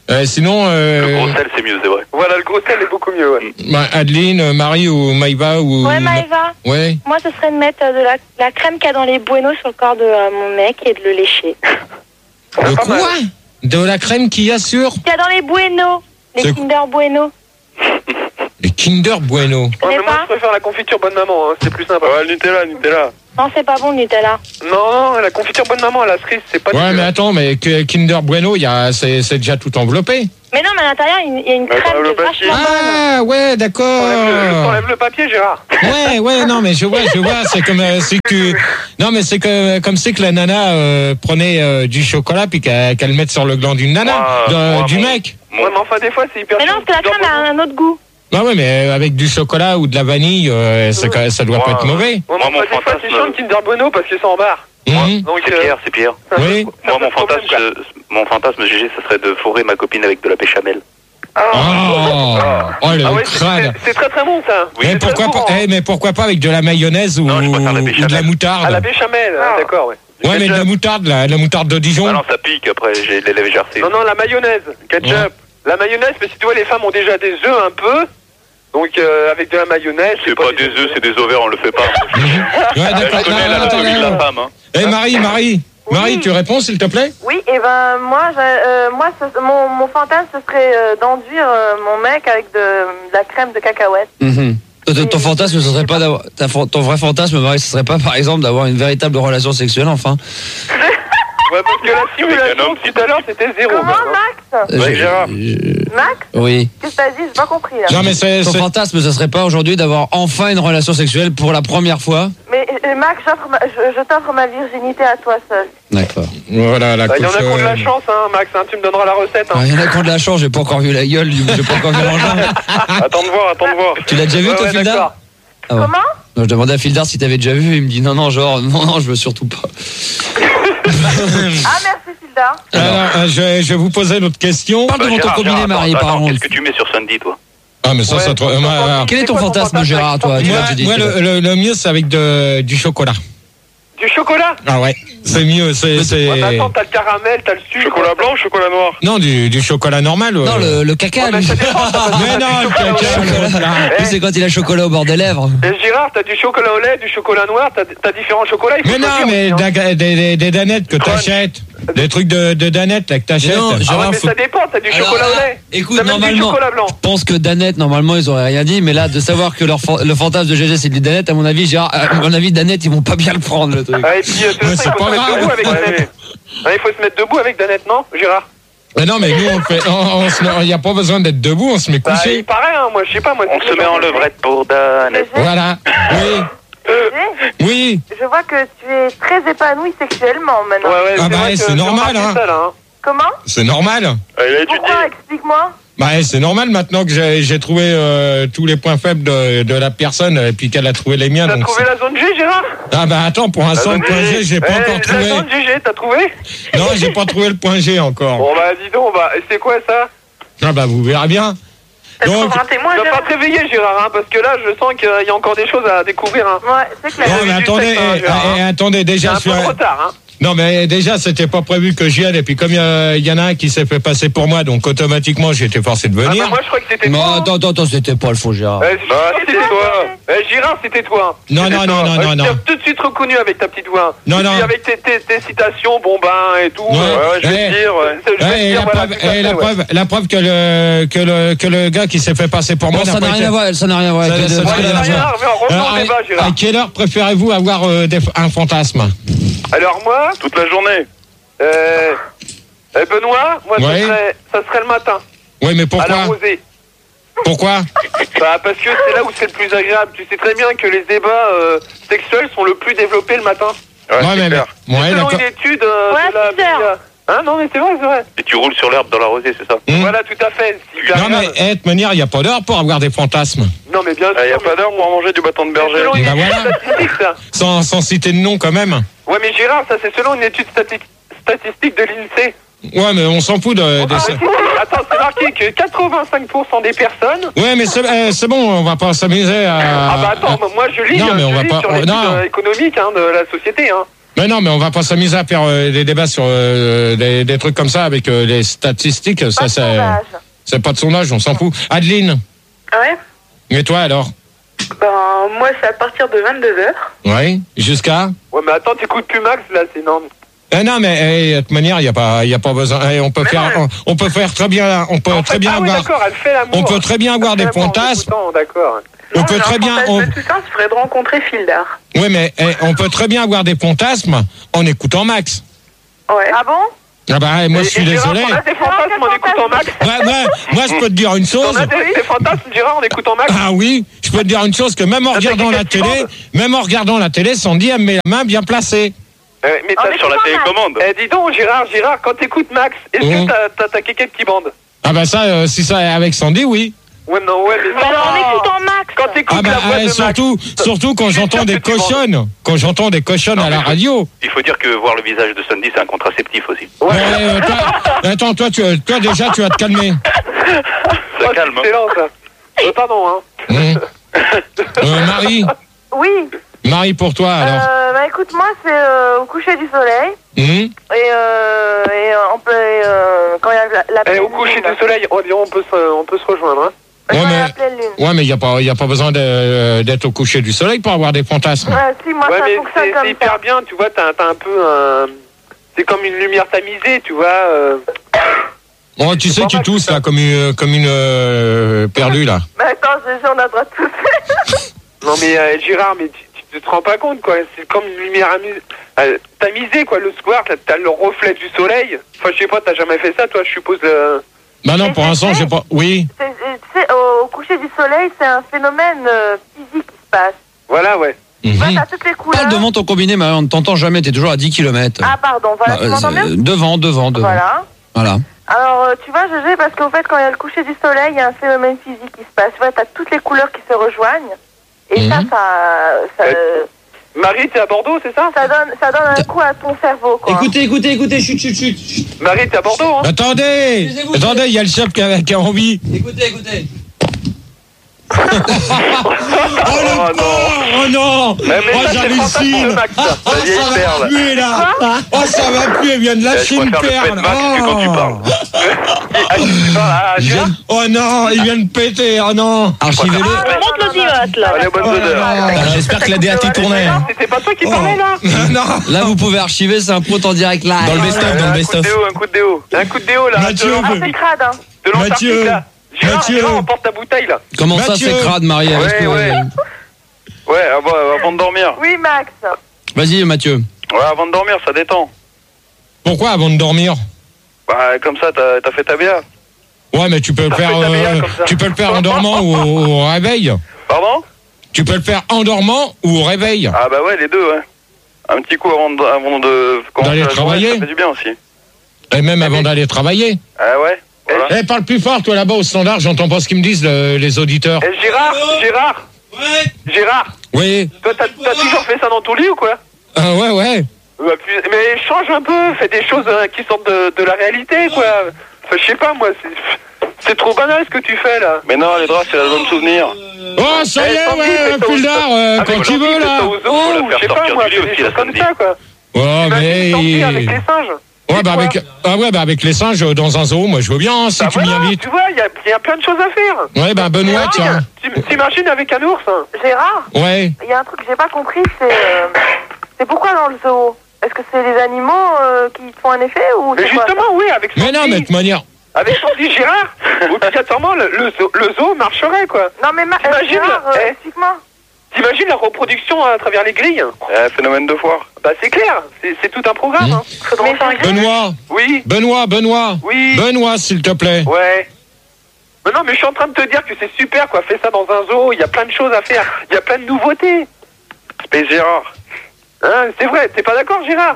Euh, sinon, euh, Le gros sel, c'est mieux, c'est vrai. Voilà, le gros sel est beaucoup mieux, ouais. bah, Adeline, Marie ou Maïva ou. Ouais, Maëva. Ouais. Moi, ce serait de mettre euh, de la, la crème qu'il y a dans les buenos sur le corps de euh, mon mec et de le lécher. De quoi? De la crème qu'il y a sur Qu'il y a dans les buenos, les C'est- Kinder Bueno. les Kinder Bueno. Ouais, mais moi, je préfère la confiture bonne maman, hein, c'est plus sympa. Ouais, Nutella, Nutella. Non, c'est pas bon le Nutella. Non, non, la confiture bonne maman à la cerise, c'est pas Ouais, dégueu. mais attends, mais que Kinder Bueno, il y a, c'est, c'est déjà tout enveloppé. Mais non, mais à l'intérieur, il y a une- il y a une Bah, crème le qui est papier. vachement bonne. Ah, ouais, d'accord. T'enlèves le, t'enlèves le papier, Gérard. Ouais, ouais, non, mais je vois, je vois, c'est comme, euh, c'est que, non, mais c'est que, comme c'est que la nana euh, prenait euh, du chocolat puis qu'elle, qu'elle le mette sur le gland d'une nana, Moi, de- moi, du mon- mec. Mon- Ouais, mais enfin, des fois, c'est hyper Mais non, chaud. parce que la crème a un autre goût. Ah ouais, mais avec du chocolat ou de la vanille, euh, c'est que- ça doit Moi, pas être mauvais. Ouais, mais Moi, mon enfin, des fois, c'est fantasme- chiant le Kinder Bueno parce qu'ils sont en barre. Mhm. Donc, C'est euh, Pierre, c'est Pierre. Oui. ça Moi, pose mon problème, fantasme, quoi. je- mon fantasme G G, ce serait de fourrer ma copine avec de la béchamel. Oh, oh le Ah ouais, c'est- crâne. c'est- c'est très très bon ça. Oui, mais, c'est pourquoi très pas, courant. eh, mais pourquoi pas avec de la mayonnaise ou, Non, je préfère la ou béchamel. de la moutarde? Ah, la béchamel, ah, d'accord, ouais. Ouais, mais de la moutarde, la, la moutarde de Dijon. Ah non, ça pique, après, j'ai les lèvres gercées. Non, non, la mayonnaise, ketchup. Ouais. La mayonnaise, mais si tu vois, les femmes ont déjà des œufs un peu. Donc, euh, avec de la mayonnaise. C'est pas des œufs, c'est des ovaires, on le fait pas. Ouais, d'accord. Je connais Non, la attends, vie de la non. femme, hein. Eh, Marie, Marie, Oui. Marie, tu réponds s'il te plaît? Oui, et ben moi, j'ai- euh, moi ce- mon, mon fantasme, ce serait euh, d'enduire euh, mon mec avec de, de la crème de cacahuète. Mhm. Ton, ton fantasme, ce serait pas d'avoir, ta fan- ton vrai fantasme, Marie, ce serait pas par exemple d'avoir une véritable relation sexuelle, enfin. Ouais, parce que la simulation homme, tout à l'heure, c'était zéro. Comment, Max Euh, Ouais, je- Gérard. je- Max Oui. Qu'est-ce que t'as dit? J'ai pas compris là. Non, mais c'est. Ton c'est- fantasme, ce serait pas aujourd'hui d'avoir enfin une relation sexuelle pour la première fois. Mais euh, Max, j'offre ma- je, je t'offre ma virginité à toi seul. D'accord. Voilà, la Bah, il y en a qui ont de la cochonne. chance, hein, Max, hein, tu me donneras la recette. Hein. Ah, il y en a qui ont de la chance, j'ai pas encore vu la gueule, du- j'ai pas encore vu l'engin. Attends de voir, attends de voir. Tu l'as déjà vu, Ouais, toi, ouais, Fildar? d'accord. Ah ouais. Comment? Non, je demandais à Fildar si t'avais déjà vu, il me dit non, non, genre, non, non, je veux surtout pas. Ah, merci Hilda. Alors, euh, je, vais, je vais vous poser une autre question. Parle Bah, devant ton Gérard, combiné, Gérard, Marie, attends, par attends, contre. qu'est-ce que tu mets sur Sandy, toi? Ah, mais ça, Ouais, ça. te- c'est euh, pas- alors, Quel est ton C'est quoi ton fantasme, fantasme Gérard, toi? avec Tu moi, l'as déjà dit, moi, tu l'as- le, le- le mieux, c'est avec de, du chocolat. Du chocolat? Ah ouais, c'est mieux. C'est, c'est... Ouais, mais attends, t'as le caramel, t'as le sucre. Chocolat blanc ou chocolat noir? Non, du, du chocolat normal. Non, le, le caca, Ouais, mais lui. ça dépend, ça peut- Mais non, le caca, le chocolat. Lui, c'est quand il a chocolat au bord des lèvres. Et Gérard, t'as du chocolat au lait, du chocolat noir, t'as t'as différents chocolats. Il faut Mais non, choisir mais aussi, hein. des, des, des, des danettes que t'achètes. Des trucs de, de danettes là, que t'achètes. Non, Ah ouais, Gérard, mais faut- ça dépend, t'as du Alors, chocolat au ah, lait. écoute, T'as même du normalement, chocolat blanc. je pense que Danette, normalement, ils auraient rien dit, mais là, de savoir que leur fan- le fantasme de G G, c'est du Danette, à mon avis, Gérard, à mon avis, Danette, ils vont pas bien le prendre, le truc. Ah, et puis, euh, c'est Ouais, ça, c'est il faut pas se mettre grave. debout avec Ouais, Danette. Ah, il faut se mettre debout avec Danette, non, Gérard? Mais non, mais nous, on fait, on, on se met- il n'y a pas besoin d'être debout, on se met Bah, couché. il paraît, hein, moi, je sais pas, moi. On se met en levrette pour Danette. Voilà. Oui. G G, Oui. je vois que tu es très épanoui sexuellement maintenant. Ouais, ouais, Ah bah, vrai que c'est j'ai normal, remarqué hein. ça, là, hein. Comment? C'est normal. Ah, il a étudié. Pourquoi? Explique-moi. Bah, c'est normal maintenant que j'ai, j'ai trouvé euh, tous les points faibles de, de la personne et puis qu'elle a trouvé les miens. T'as donc trouvé c'est- la zone G, Gérard? Ah bah attends, pour un centre point G, j'ai pas Eh, encore La trouvé. zone G G, t'as trouvé? Non, j'ai pas trouvé le point G encore. Bon, bah, dis donc, bah, et c'est quoi ça? Ah bah vous verrez bien. T'as Donc, trouvé un témoin, Tu vas Gérard? pas te réveiller, Gérard, hein, parce que là, je sens qu'il y a encore des choses à découvrir, hein. Ouais, c'est clair. non mais du attendez, sexe, hein, eh, Gérard, eh, hein. attendez J'ai déjà. un je suis peu de un- retard, hein. Non mais déjà c'était pas prévu que j'y aille et puis comme il y, a- il y en a un qui s'est fait passer pour moi donc automatiquement j'ai été forcé de Ah, venir. bah, moi, je crois que c'était Mais toi. hein. attends, attends, attends, c'était pas le faux Gérard. Eh, je- Bah, c'était c'était toi. Eh, Gérard, c'était toi. Non, C'était non, toi. non, non, Ouais, non, je non. t'ai tout de suite reconnu avec ta petite voix. Non, Et non. puis avec tes, tes, tes citations, bon ben et tout. Ouais. euh, Ouais, je vais Eh. te dire, ouais. je vais Ouais, te et dire, la, voilà, preuve, tout à et fait, la, ouais. preuve, la preuve que le, que, le, que le gars qui s'est fait passer pour Bon, moi n'a ça pas n'a été- rien à voir, ça n'a rien à voir avec Ça- les ça deux. n'a Ouais, rien ça n'a à rien à voir. voir. Revenons Alors, au débat, à, Gérard. à quelle heure préférez-vous avoir euh, des- un fantasme? Alors moi, Toute la journée. euh, euh, Benoît, moi Ouais. ça, serait, ça serait le matin, Oui, mais à pourquoi? la rosée. Pourquoi? Bah, parce que c'est là où c'est le plus agréable. Tu sais très bien que les débats euh, sexuels sont le plus développés le matin. Ouais, Ouais, c'est mais, clair. mais- ouais, Selon d'accord. une étude euh, Ouais, de la... six heures. Hein, non mais c'est vrai, c'est vrai. Et tu roules sur l'herbe dans la rosée, c'est ça? Hmm. Voilà, tout à fait. Si Non, mais agréable. eh, de toute manière, il n'y a pas d'heure pour avoir des fantasmes. Non mais bien sûr. Il n'y a mais- pas d'heure pour manger du bâton de c'est berger. selon une Bah étude voilà. statistique, ça. Sans, sans citer de nom quand même. Ouais, mais Gérard, ça c'est selon une étude stati- statistique de l'INSEE. Ouais, mais on s'en fout de... de Ah, ça. mais si, attends, c'est marqué que quatre-vingt-cinq pour cent des personnes. Ouais, mais c'est euh, c'est bon, on va pas s'amuser à... Ah bah attends, moi je lis, Non, mais je on va lis pas- sur oh, l'étude non. euh, économique hein, de la société. Hein. Mais non, mais on va pas s'amuser à faire euh, des débats sur euh, des, des trucs comme ça avec euh, les statistiques. Ça, c'est, c'est pas de sondage, on s'en fout. Adeline. Ouais. Et toi alors? Ben, moi, c'est à partir de vingt-deux heures. Oui. Jusqu'à? Ouais, mais attends, t'écoutes plus Max, là, c'est énorme. Eh non, mais eh, de toute manière, il y a pas, il y a pas besoin. Eh, on peut mais faire, non, on, on peut faire très bien, on peut en très fait, bien ah, avoir. Oui, elle fait on peut très bien avoir des fantasmes. D'accord. On non, peut très bien. On... Tout ça, il faudrait de rencontrer Fildar. Oui, mais eh, on peut très bien avoir des fantasmes en écoutant Max. Ouais. Ah bon? Ah bah, moi, et, je suis désolé. On a des fantasmes en écoutant Max. Ouais, ouais, moi, je peux te dire une chose. On a des, des fantasmes, Gérard, en écoutant Max. Ah oui, je peux te dire une chose, que même en regardant la télé, même en regardant la télé, Sandy, elle met la main bien placée. Euh, mais t'as sur la télécommande. Eh, dis donc, Gérard, Gérard, quand t'écoutes Max, est-ce mmh. que t'as, t'as, t'as quelqu'un qui bande? Ah bah ça, euh, si ça est avec Sandy, oui. Ouais, non, ouais, mais, mais non, en écoutant Max. Quand t'écoutes ah bah, la voix euh, de surtout, Max, surtout quand j'entends des cochonnes, quand j'entends des cochonnes non, à la faut, radio. Il faut dire que voir le visage de Sandy, c'est un contraceptif aussi. Ouais. Mais, euh, toi, attends, toi, tu, toi déjà, tu vas te calmer. Ça oh, calme. C'est excellent, ça. Euh, pardon, hein. Mmh. euh, Marie. Oui. Marie, pour toi, alors. Euh, bah écoute, moi, c'est euh, au coucher du soleil. Mmh. Et, euh, et on peut, euh, quand il y a la, la pleine lune. Eh, au coucher du soleil, on, on, peut se, on peut se rejoindre, hein. Ouais, mais ouais, mais il n'y a pas, il y a pas besoin de, d'être au coucher du soleil pour avoir des fantasmes. Ouais, si, moi, ouais, ça mais fonctionne c'est, comme c'est hyper ça. bien, tu vois, t'as, t'as un peu un... C'est comme une lumière tamisée, tu vois. Euh... Oh, tu sais, tu tousses, là, comme une, comme une euh, perlue, là. Mais attends, j'ai, on a le droit de tousser. Non, mais euh, Gérard, mais tu, tu te rends pas compte, quoi. C'est comme une lumière amusée. Euh, tamisée, quoi, le soir, t'as, t'as le reflet du soleil. Enfin, je sais pas, t'as jamais fait ça, toi, je suppose... Euh... Bah non, pour l'instant, j'ai pas... Oui. C'est, c'est, au coucher du soleil, c'est un phénomène euh, physique qui se passe. Voilà, ouais. Tu vois, t'as toutes les couleurs. Parle devant ton combiné, mais on ne t'entend jamais, t'es toujours à dix kilomètres. Ah, pardon, voilà, bah, tu m'entends bien? Devant, devant, devant. Voilà. Voilà. Alors, euh, tu vois, G G, parce qu'en fait, quand il y a le coucher du soleil, il y a un phénomène physique qui se passe. Tu vois, t'as toutes les couleurs qui se rejoignent. Et mmh. ça, ça... ça euh, Marie, t'es à Bordeaux, c'est ça? Ça donne, ça donne un coup à ton cerveau, quoi. Écoutez, écoutez, écoutez, chut, chut, chut. Marie, t'es à Bordeaux, hein? Attendez! Attendez, il y a le chef qui a, qui a envie. Écoutez, écoutez. oh le non. Oh non! Mais mais oh ça, j'hallucine! Max, ça. Oh, ça va puer là! Oh ça va puer, elle vient de lâcher une perle! Quand tu parles. Oh non, il vient de péter! Oh non! Archivez-le! Ah, monte le divote là! Allez, bonne odeur! J'espère que la D A T tournait! C'était pas toi qui parlais là? Non! Là vous pouvez archiver, c'est un pot en direct là! Dans le best-of, dans le best-of! Un coup de déo, un coup de déo là! Mathieu! Ah, c'est crade, hein! De l'Antarctique là! Gérard, Mathieu. Gérard, on porte ta bouteille là. Comment Mathieu. ça c'est crade, Marie? Ouais, ouais. Ouais, avant, avant de dormir. Oui, Max. Vas-y, Mathieu. Ouais, avant de dormir, ça détend. Pourquoi avant de dormir? Bah, comme ça, t'as, t'as fait ta bière. Ouais, mais tu peux le faire, euh, tu peux le faire en dormant ou au, au réveil. Pardon? Tu peux le faire en dormant ou au réveil. Ah bah ouais, les deux, ouais. Un petit coup avant de, avant de commencer d'aller la travailler. Journée, ça fait du bien aussi. Et même avant d'aller travailler. Ah ouais. Voilà. Eh, parle plus fort, toi là-bas au standard, j'entends pas ce qu'ils me disent le, les auditeurs. Eh, Gérard, Gérard. Ouais. Gérard. Oui. Toi, t'as, t'as toujours fait ça dans ton lit ou quoi? Ah ouais, ouais. Ouais, puis, mais change un peu, fais des choses euh, qui sortent de, de la réalité, quoi. Enfin, je sais pas, moi, c'est, c'est trop banal ce que tu fais là. Mais non, les draps, c'est l'album souvenir. Oh, ça y est, ouais, Fildar, euh, quand tu veux là. Oh, je sais pas, moi, fais des choses comme ça, quoi. Oh, mais. Avec les singes. Ouais, bah avec, ah ouais, bah avec les singes dans un zoo, moi je veux bien, si bah tu voilà, m'y invites. Tu vois, il y a, y a plein de choses à faire. Ouais, bah Benoît, tiens. T'imagines avec un ours, hein. Gérard. Ouais. Il y a un truc que j'ai pas compris, c'est, euh, c'est pourquoi dans le zoo? Est-ce que c'est les animaux euh, qui font un effet ou? Mais justement, oui, avec son Mais non, mais de toute manière. Avec son dit Gérard, obligatoirement, le, le, zoo, le zoo marcherait, quoi. Non, mais ma- t'imagines, Gérard, euh, eh, explique-moi. T'imagines la reproduction à travers les grilles? Euh, phénomène de foire. Bah c'est clair, c'est, c'est tout un programme. Mmh. Hein. Benoît. Oui. Benoît, Benoît. Oui. Benoît, s'il te plaît. Ouais. Mais non, mais je suis en train de te dire que c'est super, quoi. Fais ça dans un zoo, il y a plein de choses à faire. Il y a plein de nouveautés. Space Gérard. Hein, c'est vrai, t'es pas d'accord, Gérard?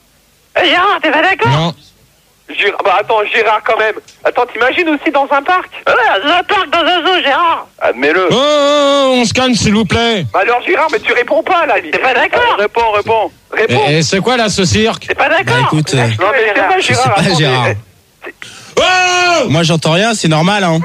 Eh, Gérard, t'es pas d'accord? Non. Gérard, bah attends, Gérard quand même. Attends, t'imagines aussi dans un parc? Ouais, dans un parc, dans un zoo, Gérard. Admets-le. Oh, oh, on se calme, s'il vous plaît. Bah alors, Gérard, mais tu réponds pas, là. T'es pas d'accord? Euh, réponds, réponds. Réponds. Et, et c'est quoi, là, ce cirque? T'es pas d'accord? Bah écoute, euh, Non, mais c'est vrai, je sais Gérard. pas, attends, Gérard. mais- Oh Moi j'entends rien, c'est normal hein.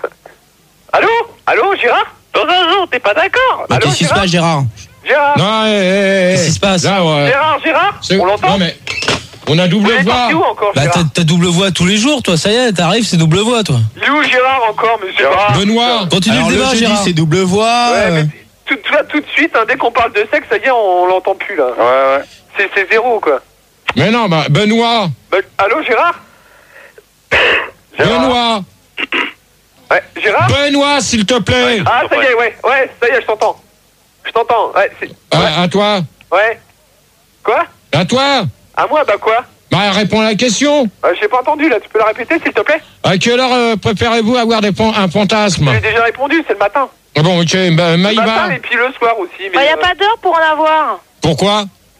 Allô? Allô, Gérard? Dans un zoo, t'es pas d'accord? Bah, Allô, qu'est-ce qui se passe Gérard? Gérard? Non, eh, eh, eh. Qu'est-ce qui se passe? passe? Là, ouais. Gérard, Gérard, C'est- on l'entend? Non, mais on a double Vous êtes voix. parti où encore, Bah, Gérard? t'as, t'as double voix tous les jours, toi. Ça y est, t'arrives, c'est double voix, toi. Il est où Gérard encore, monsieur Gérard? Benoît. Continue Alors le le débat, jeudi, Gérard. c'est double voix. Ouais, euh, mais tout, tout, là, tout de suite, hein, dès qu'on parle de sexe, ça y est, on l'entend plus, là. Ouais, ouais. C'est, c'est zéro, quoi. Mais non, bah, Benoît. Bah, allô, Gérard? Gérard? Benoît. Ouais, Gérard? Benoît, s'il te plaît. Ah, ça y est, ouais, ouais, ça y est, je t'entends. Je t'entends, ouais, c'est... À, à toi. Ouais. Quoi? À toi. À moi, bah quoi? Bah, réponds à la question. euh, J'ai pas entendu, là, tu peux la répéter, s'il te plaît? À quelle heure euh, préférez-vous avoir des pan- un fantasme? J'ai déjà répondu, c'est le matin. Ah bon, ok, bah, Le Maïva. matin et puis le soir aussi. Mais Bah, y a euh, pas d'heure pour en avoir. Pourquoi?